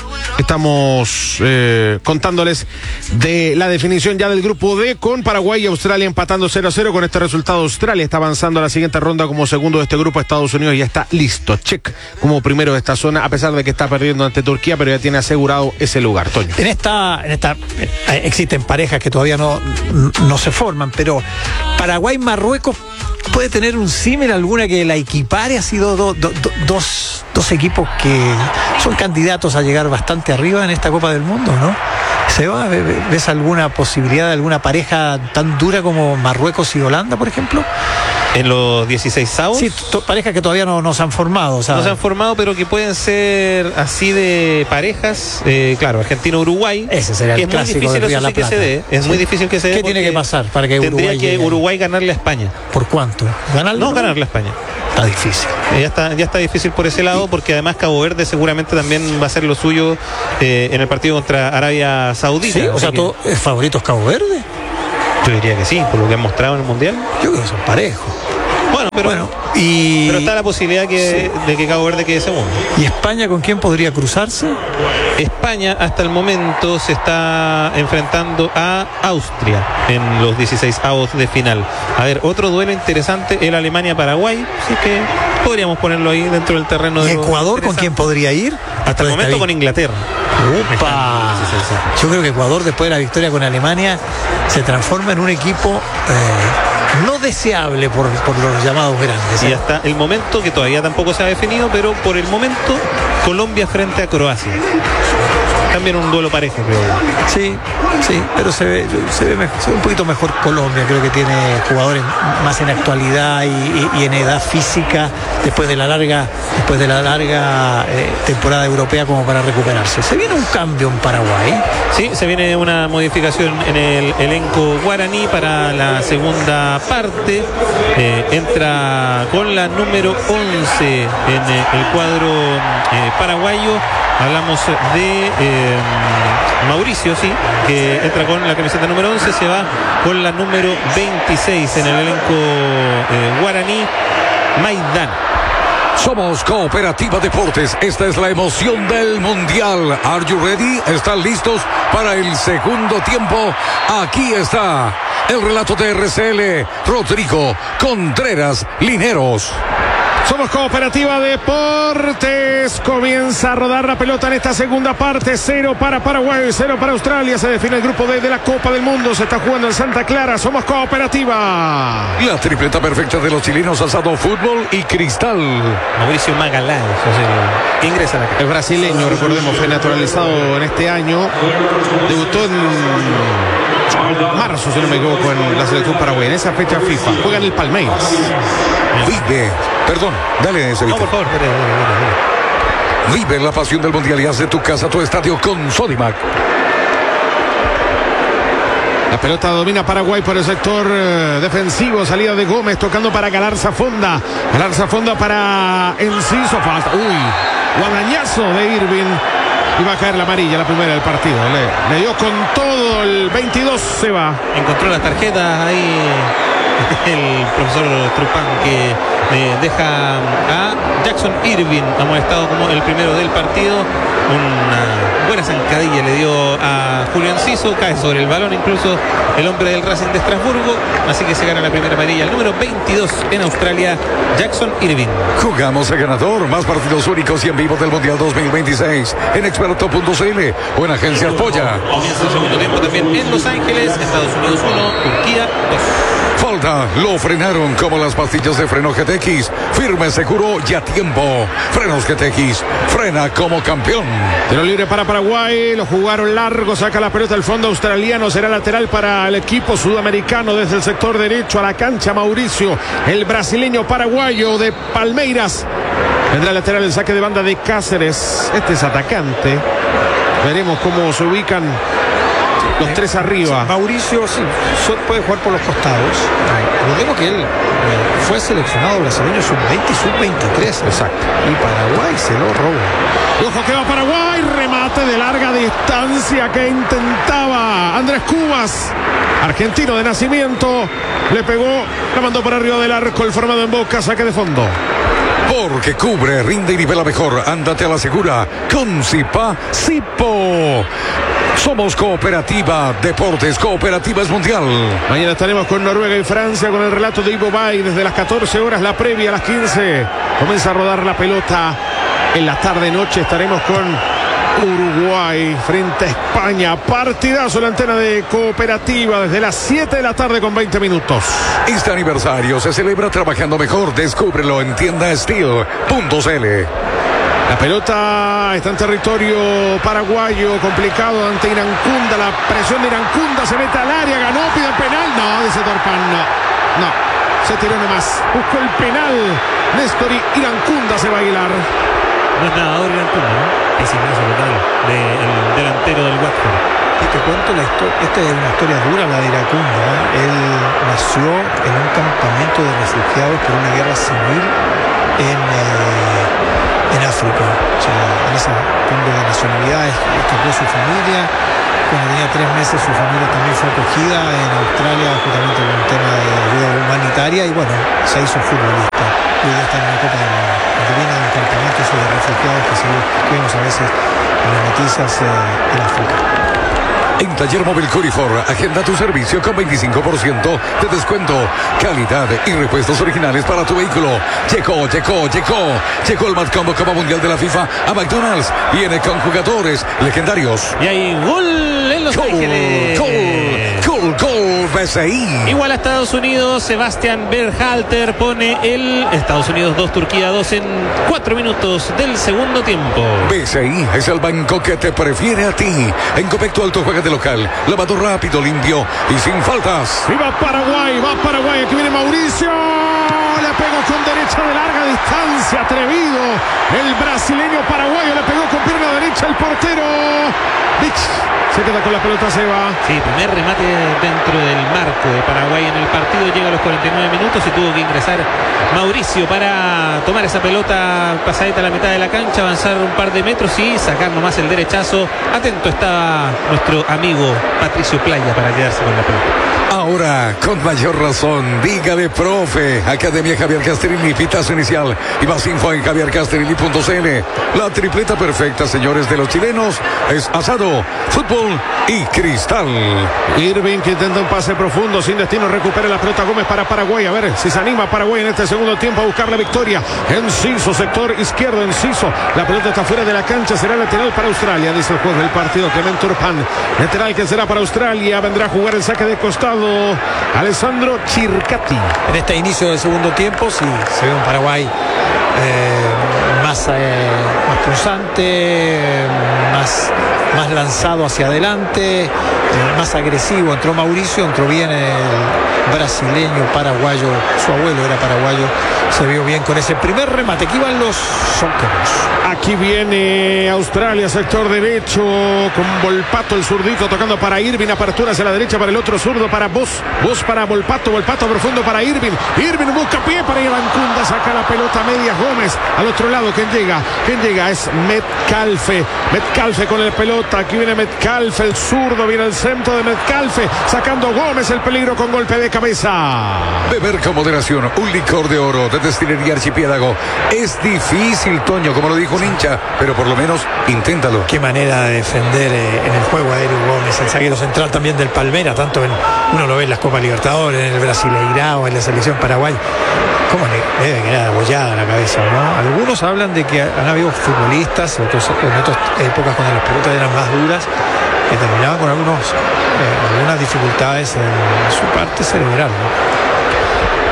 estamos eh, contándoles de la definición ya del grupo D con Paraguay y Australia empatando cero a cero. Con este resultado Australia está avanzando a la siguiente ronda como segundo de este grupo. Estados Unidos ya está listo, check, como primero de esta zona, a pesar de que está perdiendo ante Turquía, pero ya tiene asegurado ese lugar. Toño. En esta, en esta eh, existen parejas que todavía no, no se forman, pero Paraguay-Marruecos puede tener un símil, alguna que la equipare. Ha sido do, do, do, dos, dos equipos que son candidatos a llegar bastante arriba en esta Copa del Mundo, ¿no? Seba, ¿ves alguna posibilidad de alguna pareja tan dura como Marruecos y Holanda, por ejemplo? En los dieciseisavos. Sí, parejas que todavía no, no se han formado. O sea, no se han formado, pero que pueden ser así de parejas. Eh, claro, Argentina-Uruguay. Ese sería el es clásico muy difícil de Río eso La sí que Plata. se dé. Es Sí. muy difícil que se dé. ¿Qué tiene que pasar para que tendría Uruguay que llegue? Uruguay ganarle a España. ¿Por cuánto? ¿Ganarle? No, ganarle a España. Está difícil. Eh, ya está, ya está difícil por ese lado, porque además Cabo Verde seguramente también va a hacer lo suyo eh, en el partido contra Arabia Saudita. Sí, o sea, todo, ¿es favoritos Cabo Verde? Yo diría que sí, por lo que han mostrado en el Mundial. Yo creo que son parejos. Bueno, pero, Bueno, y, pero está la posibilidad que, sí. de que Cabo Verde quede segundo. ¿Y España con quién podría cruzarse? España hasta el momento se está enfrentando a Austria en los dieciseisavos de final. A ver, otro duelo interesante, el Alemania-Paraguay, así que podríamos ponerlo ahí dentro del terreno ¿Y de lo Ecuador con quién podría ir? hasta el momento con Inglaterra. ¡Upa! Yo creo que Ecuador, después de la victoria con Alemania, se transforma en un equipo eh, no deseable por, por los llamados grandes. Y hasta el momento, que todavía tampoco se ha definido, pero por el momento Colombia frente a Croacia. También un duelo parejo, creo. Sí, sí, pero se ve, se ve, mejor, se ve un poquito mejor Colombia. Creo que tiene jugadores más en actualidad y, y, y en edad física después de la larga, después de la larga eh, temporada europea como para recuperarse. Se viene un cambio en Paraguay. Sí, se viene una modificación en el elenco guaraní para la segunda parte. Eh, entra con la número once en eh, el cuadro eh, paraguayo. Hablamos de eh, Mauricio, sí, que entra con la camiseta número once, se va con la número veintiséis en el elenco eh, guaraní, Maidana. Somos Cooperativa Deportes. Esta es la emoción del Mundial. Are you ready? ¿Están listos para el segundo tiempo? Aquí está el relato de R C L, Rodrigo Contreras Lineros. Somos Cooperativa Deportes. Comienza a rodar la pelota en esta segunda parte. Cero para Paraguay, cero para Australia. Se define el grupo D de la Copa del Mundo. Se está jugando en Santa Clara. Somos Cooperativa. La tripleta perfecta de los chilenos, asado, fútbol y cristal. Mauricio Magalhães, o sea, que ingresa a la El brasileño, recordemos, fue naturalizado en este año. Debutó en marzo, si no me equivoco, en la selección paraguaya. En esa fecha FIFA. Juega en el Palmeiras. Vive, perdón, dale ese No, por favor, dale, dale, dale. Vive la pasión del mundial y haz de tu casa tu estadio con Sodimac. La pelota domina Paraguay por el sector eh, defensivo. Salida de Gómez tocando para Galarza Fonda. Galarza Fonda para Enciso. Falta. Uy, guadañazo de Irving. Y va a caer la amarilla, la primera del partido. Le, le dio con todo el veintidós, se va. Encontró las tarjetas ahí el profesor Trupán, que eh, deja a Jackson Irving amonestado como el primero del partido. Una buena zancadilla le dio a Julio Enciso, cae sobre el balón incluso el hombre del Racing de Estrasburgo, así que se gana la primera amarilla, el número veintidós en Australia, Jackson Irving. Jugamos a ganador, más partidos únicos y en vivo del Mundial dos mil veintiséis en experto punto c l o en Agencias Polla. Comienza el segundo tiempo también en Los Ángeles, Estados Unidos uno, Turquía dos. Falta, lo frenaron como las pastillas de freno G T X. Firme, seguro y a tiempo. Frenos G T X, frena como campeón. Tiro libre para Paraguay, lo jugaron largo, saca la pelota al fondo australiano, será lateral para el equipo sudamericano desde el sector derecho a la cancha Mauricio, el brasileño paraguayo de Palmeiras. Vendrá lateral el saque de banda de Cáceres, este es atacante. Veremos cómo se ubican Los tres arriba. Sí, Mauricio sí, puede jugar por los costados. Recordemos que él eh, fue seleccionado brasileño sub veinte y sub veintitrés. Exacto. Y Paraguay se lo robó. Ojo que va Paraguay, remate de larga distancia que intentaba Andrés Cubas, argentino de nacimiento, le pegó, la mandó por arriba del arco, el formado en Boca, saque de fondo. Porque cubre, rinde y nivela mejor. Ándate a la segura con Zipa Zipo. Somos Cooperativa Deportes, Cooperativa es Mundial. Mañana estaremos con Noruega y Francia con el relato de Ivo Bay. Desde las catorce horas, la previa a las quince. Comienza a rodar la pelota. En la tarde-noche estaremos con Uruguay frente a España. Partidazo, la antena de Cooperativa desde las siete de la tarde con veinte minutos. Este aniversario se celebra trabajando mejor. Descúbrelo en tienda steel punto c l. La pelota está en territorio paraguayo, complicado ante Irancunda. La presión de Irancunda, se mete al área, ganó, pide el penal. No, dice Torpan, no, no, se tiró nomás. Buscó el penal. Néstor Irancunda se va a hilar. No es nadador Irancunda, ¿no? Es inmenso total del delantero del Watford. Y te cuento la historia, esta es una historia dura, la de Irancunda. Él nació en un campamento de refugiados por una guerra civil en, eh, en África. O sea, en ese punto de nacionalidad escapó su familia. Cuando tenía tres meses su familia también fue acogida en Australia justamente con un tema de ayuda humanitaria y bueno, se hizo futbolista. Y hoy está en una Copa del Mundo. Cuando viene de un campamento de refugiados que, se, que vemos a veces en las noticias eh, en África. En Taller Móvil Curifor, agenda tu servicio con veinticinco por ciento de descuento. Calidad y repuestos originales para tu vehículo. Llegó, llegó, llegó. Llegó el Mad Combo Copa Mundial de la FIFA a McDonald's. Viene con jugadores legendarios. Y hay gol en Los Gol, Ángeles. gol, gol, gol, B C I. Igual a Estados Unidos, Sebastián Berhalter pone el Estados Unidos dos, Turquía dos en cuatro minutos del segundo tiempo. B C I es el banco que te prefiere a ti. En Copecto Alto juega de local, lavado rápido, limpio y sin faltas. Y va Paraguay, va Paraguay, aquí viene Mauricio, le pegó con derecha de larga distancia, atrevido, el brasileño paraguayo le pegó con pierna derecha el portero. Vich se queda con la pelota, se va. Sí, primer remate dentro del marco de Paraguay en el partido, llega a los cuarenta y nueve minutos y tuvo que ingresar Mauricio para tomar esa pelota pasadita a la mitad de la cancha, avanzar un par de metros y sacar nomás el derechazo. Atento estaba nuestro amigo Patricio Playa para quedarse con la pelota. Ahora, con mayor razón, dígale profe. Academia Javier Castellini, pitazo inicial y más info en javier castellini punto c l. La tripleta perfecta, señores de los chilenos, es asado, fútbol y cristal. Irving que intenta un pase profundo sin destino, recupera la pelota Gómez para Paraguay. A ver si se anima Paraguay en este segundo tiempo a buscar la victoria. Enciso, sector izquierdo, Enciso. La pelota está fuera de la cancha, será lateral para Australia, dice el juez del partido Clement Turpan. Lateral que será para Australia, vendrá a jugar el saque de costado Alessandro Circati. En este inicio del segundo tiempo sí se ve un Paraguay eh, más, eh, más pulsante, eh, más, más lanzado hacia adelante, eh, más agresivo. Entró Mauricio, entró bien el brasileño paraguayo, su abuelo era paraguayo, se vio bien con ese primer remate. Aquí van los Socceros. Aquí viene Australia, sector derecho, con Volpato, el zurdito, tocando para Irving, apertura hacia la derecha para el otro zurdo, para Vos, Vos para Volpato, Volpato profundo para Irving, Irving busca pie para Irancunda, saca la pelota media Gómez, al otro lado, ¿quién llega? ¿Quién llega? Es Metcalfe, Metcalfe con el pelota, aquí viene Metcalfe, el zurdo, viene el centro de Metcalfe, sacando Gómez, el peligro con golpe de cabeza. Beber con moderación, un licor de oro de Destilería Archipiélago. Es difícil, Toño, como lo dijo un hincha, pero por lo menos inténtalo. Qué manera de defender eh, en el juego aéreo Gómez, el zaguero central también del Palmeiras, tanto en, uno lo ve en las Copas Libertadores, en el Brasileirao, en la selección Paraguay. ¿Cómo le debe quedar abollada la cabeza, no? Algunos hablan de que han habido futbolistas, otros, en otras épocas cuando las pelotas eran más duras, que terminaban con algunos, eh, algunas dificultades en su parte cerebral, ¿no?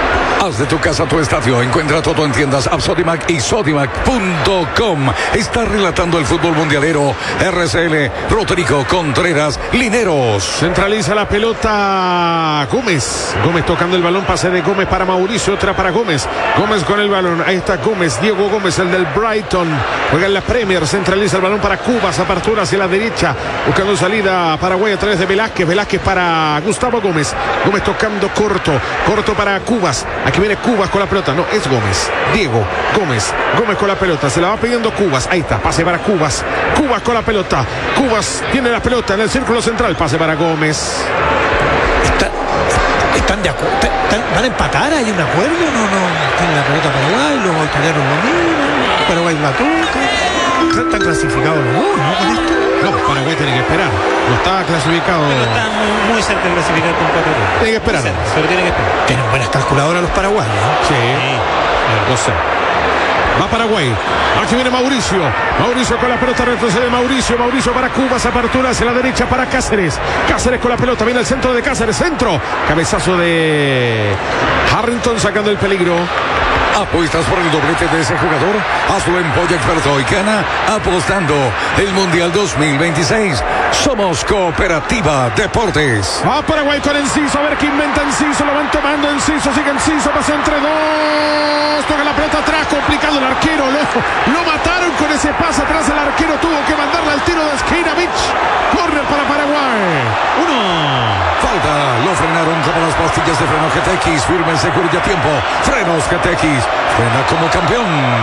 Haz de tu casa tu estadio. Encuentra todo en tiendas App Sodimac y Sodimac punto com. Está relatando el fútbol mundialero R C L Rodrigo Contreras Lineros. Centraliza la pelota Gómez. Gómez tocando el balón. Pase de Gómez para Mauricio. Otra para Gómez. Gómez con el balón. Ahí está Gómez. Diego Gómez, el del Brighton. Juega en la Premier. Centraliza el balón para Cubas. Apertura hacia la derecha. Buscando salida a Paraguay a través de Velázquez. Velázquez para Gustavo Gómez. Gómez tocando corto. Corto para Cubas. Aquí viene Cubas con la pelota. No, es Gómez. Diego Gómez. Gómez con la pelota. Se la va pidiendo Cubas. Ahí está. Pase para Cubas. Cubas con la pelota. Cubas tiene la pelota en el círculo central. Pase para Gómez. Está, ¿Están de acuerdo? ¿Van a empatar? ¿Hay un acuerdo? No, no. Tiene la pelota Paraguay. Los australianos lo miran. Paraguay la toca. Están clasificados los dos, ¿no? Con esto. No, Paraguay tiene que esperar. No está clasificado. Pero está muy, muy cerca de clasificar con cuatro goles. Tiene que esperar. Sí, pero tiene que esperar. Tienen buenas calculadoras los paraguayos, ¿no? Sí. No sé. Va Paraguay. Aquí viene Mauricio. Mauricio con la pelota. Retrocede Mauricio. Mauricio para Cubas. Apertura hacia la derecha para Cáceres. Cáceres con la pelota. Viene el centro de Cáceres. Centro. Cabezazo de Harrington sacando el peligro. ¿Apuestas por el doblete de ese jugador? Hazlo en Polla Experto y gana apostando el Mundial dos mil veintiséis. Somos Cooperativa Deportes. Va Paraguay con Enciso. A ver qué inventa Enciso. Lo van tomando Enciso. Sigue Enciso. Pasa entre dos. Toca la pelota atrás. Complicado el arquero. Lo, lo mataron con ese pase atrás. El arquero tuvo que mandarle al tiro de esquina. Mitch. Corner para Paraguay. Uno. Falta. Lo frenaron como las pastillas de freno G T X. Firme, seguro y a tiempo. Frenos G T X. Frena como campeón.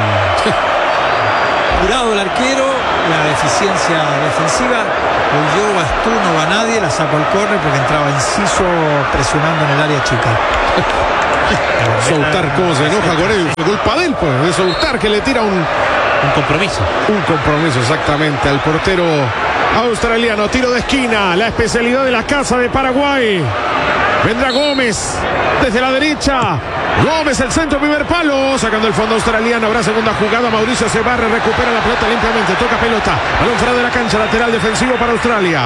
Apurado el arquero, la deficiencia defensiva. Huyó, Bastú, no va nadie, la sacó al córner porque entraba Enciso presionando en el área chica. Soutar cómo se enoja con él. Fue culpa de él, pues. De Soutar que le tira un, Un compromiso. un compromiso exactamente al portero australiano. Tiro de esquina. La especialidad de la casa de Paraguay. Vendrá Gómez desde la derecha. Gómez, el centro, primer palo. Sacando el fondo australiano. Habrá segunda jugada. Mauricio se barre, recupera la pelota limpiamente. Toca pelota. Balón fuera de la cancha. Lateral defensivo para Australia.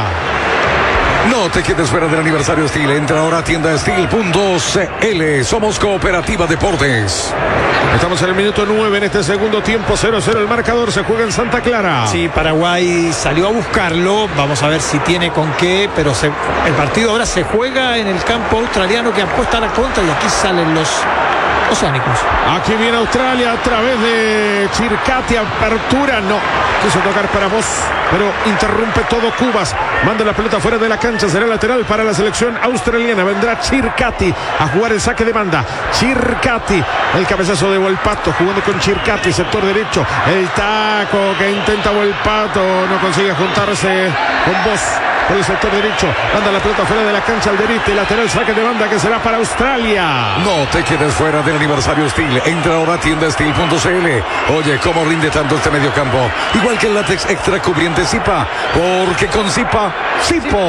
No te quedes fuera del aniversario Steel. Entra ahora a tienda steel punto c l. Somos Cooperativa Deportes. Estamos en el minuto nueve en este segundo tiempo. cero cero el marcador. Se juega en Santa Clara. Sí, Paraguay salió a buscarlo. Vamos a ver si tiene con qué. Pero se, el partido ahora se juega en el campo australiano que apuesta a la contra. Y aquí salen los oceánicos. Aquí viene Australia a través de Chircati. Apertura. No. Quiso tocar para vos. Pero interrumpe todo Cubas. Manda la pelota fuera de la cancha. Será lateral para la selección australiana. Vendrá Chircati a jugar el saque de banda. Chircati. El cabezazo de Volpato. Jugando con Chircati. Sector derecho. El taco que intenta Volpato. No consigue juntarse con vos. Por el sector derecho. Manda la pelota fuera de la cancha al derecho. Lateral saque de banda que será para Australia. No te quedes fuera del aniversario Steel. Entra ahora a tienda steel punto c l. Oye, ¿cómo rinde tanto este medio campo? Igual que el látex extra cubriente Zipa. Porque con Zipa, Zipo.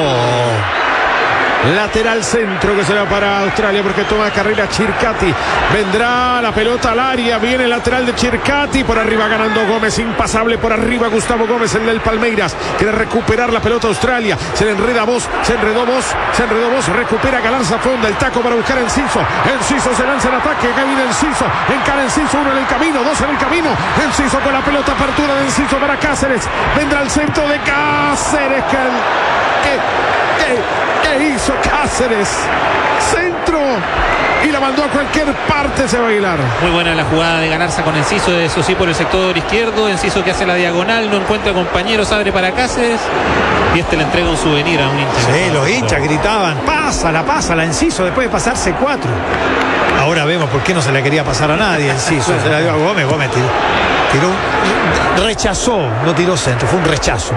Lateral centro que será para Australia porque toma carrera Chircati. Vendrá la pelota al área. Viene el lateral de Chircati. Por arriba ganando Gómez. Impasable por arriba Gustavo Gómez, el del Palmeiras. Quiere recuperar la pelota Australia. Se le enreda vos. Se enredó vos. Se enredó vos. Recupera Galarza Fonda. El taco para buscar a Enciso. Enciso se lanza en ataque. Acá viene Enciso. Encara Enciso. Uno en el camino. Dos en el camino. Enciso con la pelota. Apertura de Enciso para Cáceres. Vendrá el centro de Cáceres. Que, que, que, ¿Qué hizo Cáceres? Centro. Y la mandó a cualquier parte ese bailar. Muy buena la jugada de Galarza con Enciso, eso sí, por el sector izquierdo. Enciso que hace la diagonal, no encuentra compañeros, abre para Cáceres. Y este le entrega un souvenir a un hincha. Sí, los hinchas gritaban, pásala, pásala, Enciso, después de pasarse cuatro. Ahora vemos por qué no se le quería pasar a nadie, Enciso. Se la dio a Gómez, Gómez tiró, tiró, rechazó, no tiró centro, fue un rechazo.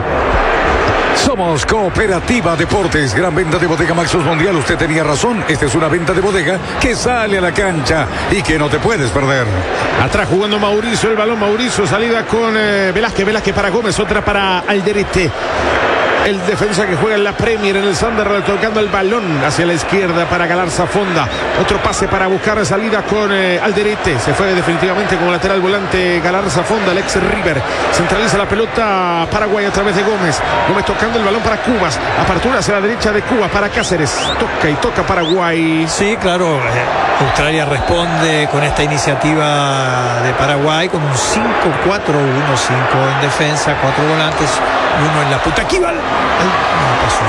Somos Cooperativa Deportes, gran venta de bodega Maxus Mundial. Usted tenía razón, esta es una venta de bodega que sale a la cancha y que no te puedes perder. Atrás jugando Mauricio, el balón Mauricio, salida con eh, Velázquez, Velázquez para Gómez, otra para Alderete. El defensa que juega en la Premier, en el Sunderland, tocando el balón hacia la izquierda para Galarza Fonda. Otro pase para buscar salida con eh, Alderete. Se fue definitivamente como lateral volante Galarza Fonda, el ex River. Centraliza la pelota Paraguay a través de Gómez. Gómez tocando el balón para Cubas. Apertura hacia la derecha de Cuba para Cáceres. Toca y toca Paraguay. Sí, claro. Eh, Australia responde con esta iniciativa de Paraguay con un cinco cuatro uno, cinco en defensa, cuatro volantes, uno en la punta. Aquí va. Ay, no pasó.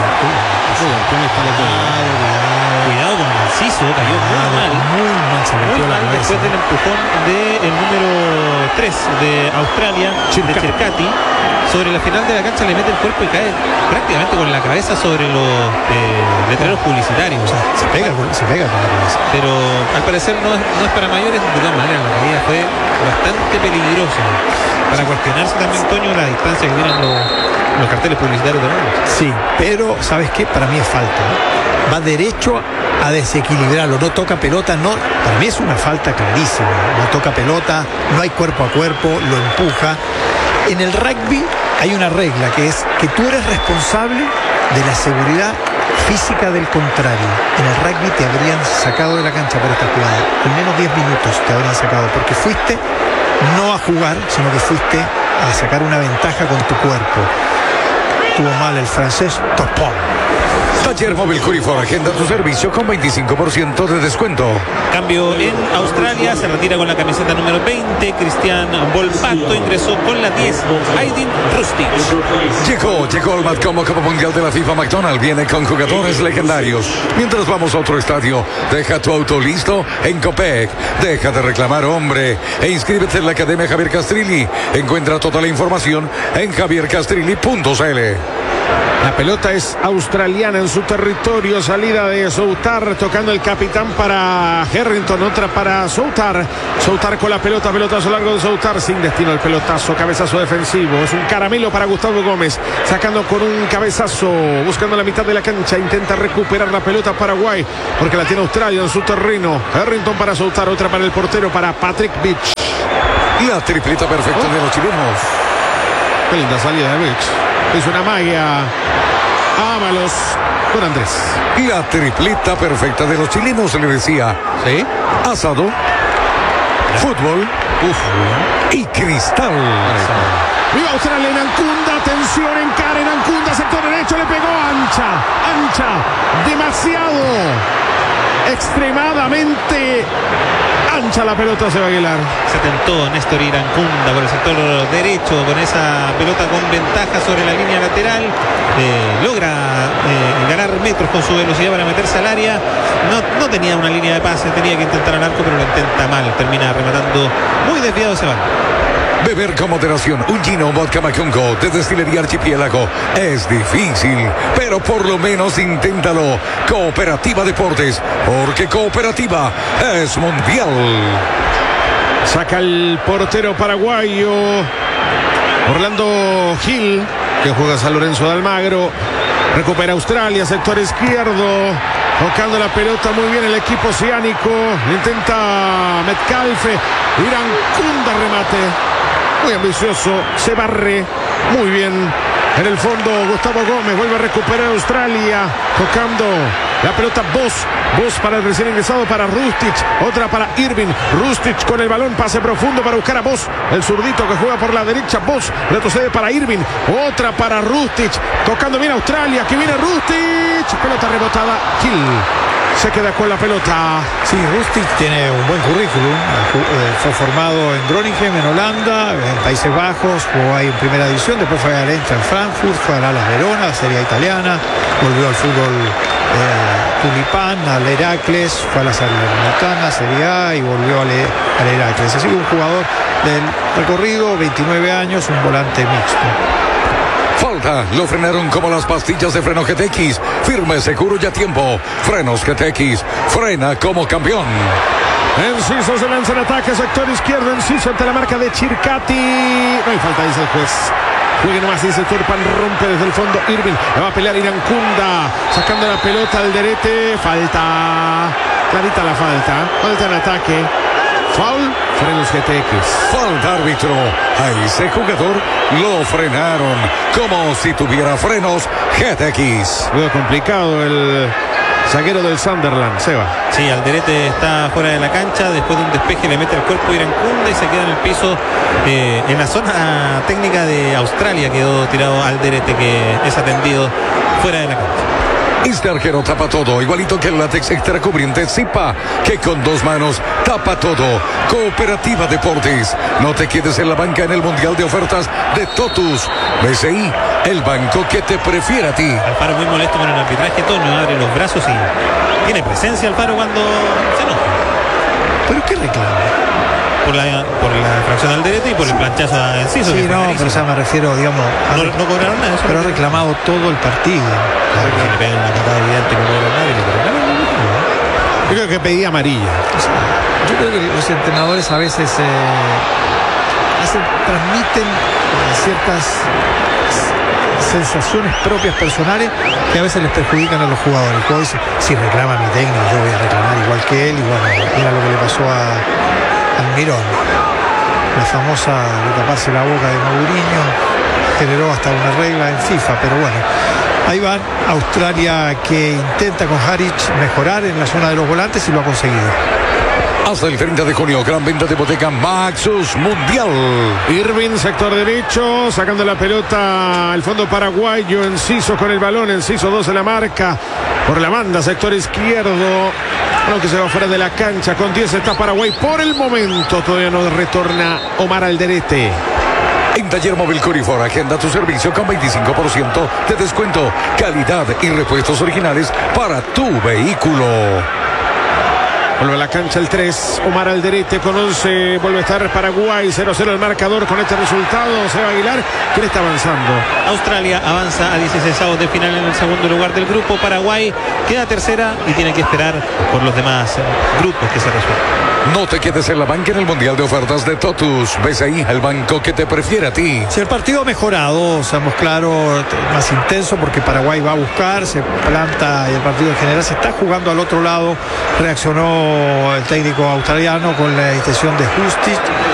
Cuidado con Narciso, cayó muy mal. Muy mal, se Muy metió la mal cabeza. después del empujón del número tres de Australia, Circati. de Circati. Sobre la final de la cancha le mete el cuerpo y cae prácticamente con la cabeza sobre los eh, letreros publicitarios. O sea, se pega, con- se pega con la cabeza. Pero al parecer no es, no es para mayores. De todas maneras, la caída fue bastante peligrosa. Para cuestionarse también, Toño, la distancia que tienen los, los carteles publicitarios de nuevo. Sí, pero ¿sabes qué? Para mí es falta, ¿no? Va derecho a desequilibrarlo, no toca pelota, no. Para mí es una falta clarísima. No toca pelota, no hay cuerpo a cuerpo, lo empuja. En el rugby hay una regla que es que tú eres responsable de la seguridad física del contrario. En el rugby te habrían sacado de la cancha por esta jugada. Al menos diez minutos te habrían sacado porque fuiste no a jugar, sino que fuiste a sacar una ventaja con tu cuerpo. Tuvo mal el francés Topón. Taller Móvil Curifor, agenda tu servicio con veinticinco por ciento de descuento. Cambio en Australia, se retira con la camiseta número veinte, Cristian Volpato, ingresó con la diez, Aydin Rustic. Llegó, llegó el Matcom Copa Mundial de la FIFA. McDonald's viene con jugadores legendarios. Mientras vamos a otro estadio, deja tu auto listo en Copec. Deja de reclamar, hombre, e inscríbete en la Academia Javier Castrilli. Encuentra toda la información en javier castrilli punto c l. La pelota es australiana en su territorio. Salida de Soutar, tocando el capitán para Harrington, otra para Soutar. Soutar con la pelota, pelotazo largo de Soutar, sin destino el pelotazo, cabezazo defensivo. Es un caramelo para Gustavo Gómez, sacando con un cabezazo, buscando la mitad de la cancha. Intenta recuperar la pelota Paraguay, porque la tiene Australia en su terreno. Harrington para Soutar, otra para el portero, para Patrick Beach. La tripleta perfecta de los chilenos. Qué linda salida de Beach. Es una magia. Ábalos con Andrés. La tripleta perfecta de los chilenos, se le decía. ¿Sí? Asado, fútbol, uf, y cristal. Viva Australia en Ancunda, atención en cara en Ancunda, sector derecho, le pegó ancha, ancha, demasiado, extremadamente ancha la pelota, se va a Aguilar. Se tentó Néstor Irancunda por el sector derecho con esa pelota con ventaja sobre la línea lateral. Eh, logra eh, ganar metros con su velocidad para meterse al área. No, no tenía una línea de pase, tenía que intentar al arco, pero lo intenta mal. Termina rematando muy desviado ese balón. Beber con moderación un Gino Vodka Macungo de Destilería Archipiélago es difícil, pero por lo menos inténtalo. Cooperativa Deportes, porque Cooperativa es mundial. Saca el portero paraguayo Orlando Gil, que juega San Lorenzo de Almagro. Recupera Australia, sector izquierdo, tocando la pelota muy bien el equipo oceánico. Intenta Metcalfe, Irancunda, remate muy ambicioso, se barre muy bien. En el fondo Gustavo Gómez vuelve a recuperar Australia, tocando la pelota Boss, Boss para el recién ingresado, para Rustic, otra para Irving, Rustic con el balón, pase profundo para buscar a Boss, el zurdito que juega por la derecha, Boss retrocede para Irving, otra para Rustic, tocando bien Australia, que viene Rustic, pelota rebotada, Kill se queda con la pelota. Sí, Rustic tiene un buen currículum. Fue formado en Groningen, en Holanda, en Países Bajos, jugó ahí en primera división, después fue al Eintracht en Frankfurt, fue al Alas Verona, la Serie A italiana, volvió al fútbol eh, tulipán, al Heracles, fue a la Salernitana, Serie A, y volvió al, al Heracles. Así que un jugador del recorrido, veintinueve años, un volante mixto. Falta, lo frenaron como las pastillas de freno G T X. Firme, seguro y a tiempo. Frenos G T X, frena como campeón. Enciso se lanza en ataque, sector izquierdo, Enciso ante la marca de Circati. No hay falta, dice el juez. Juegue nomás, dice el Turpan, rompe desde el fondo Irving. La va a pelear Irancunda, sacando la pelota al derete. Falta, clarita la falta. Falta en ataque. Foul, freno Lanús G T X. Falta árbitro. A ese jugador lo frenaron como si tuviera frenos G T X. Muy complicado el zaguero del Sunderland, Seba. Sí, Alderete está fuera de la cancha. Después de un despeje le mete el cuerpo Irancunda y se queda en el piso. Eh, en la zona técnica de Australia quedó tirado Alderete, que es atendido fuera de la cancha. Este arquero tapa todo, igualito que el látex extra cubriente Zipa, que con dos manos tapa todo. Cooperativa Deportes. No te quedes en la banca en el Mundial de Ofertas de Totus. B C I, el banco que te prefiere a ti. Alfaro muy molesto con el arbitraje. Toño abre los brazos y tiene presencia Alfaro cuando se enoja. ¿Pero qué reclama? Por la, por la infracción al Alderete y por el planchazo a Enciso. Sí, no, pero o sea, me refiero, digamos, a no, no cobraron nada. Eso pero ha reclamado todo el partido. Claro, que le pegan una patada evidente y no cobran nada y le cobran nada. Yo creo que pedía amarilla. O sea, yo creo que los entrenadores a veces eh, hacen, transmiten ciertas sensaciones propias personales que a veces les perjudican a los jugadores. El jugador dice, si reclama mi técnico, yo voy a reclamar igual que él. Y bueno, mira lo que le pasó a Almirón. La famosa de taparse la boca de Mourinho generó hasta una regla en FIFA, pero bueno, ahí van. Australia, que intenta con Haric mejorar en la zona de los volantes y lo ha conseguido. Hasta el treinta de junio, gran venta de boteca Maxus Mundial. Irving, sector derecho, sacando la pelota al fondo paraguayo. Enciso con el balón, Enciso dos en la marca. Por la banda, sector izquierdo. Bueno, que se va fuera de la cancha. Con diez está Paraguay. Por el momento todavía no retorna Omar Alderete. En Taller Móvil Corifor, agenda tu servicio con veinticinco por ciento de descuento, calidad y repuestos originales para tu vehículo. Vuelve a la cancha el tres, Omar Alderete con once, vuelve a estar Paraguay, cero a cero el marcador con este resultado. Seba Aguilar, ¿quién está avanzando? Australia avanza a dieciseis de final en el segundo lugar del grupo. Paraguay queda tercera y tiene que esperar por los demás grupos que se resuelvan. No te quedes en la banca en el Mundial de Ofertas de Totus. Ves ahí el banco que te prefiere a ti. Si el partido ha mejorado, seamos claros, más intenso porque Paraguay va a buscar, se planta y el partido en general se está jugando al otro lado. Reaccionó el técnico australiano con la intención de Hustic.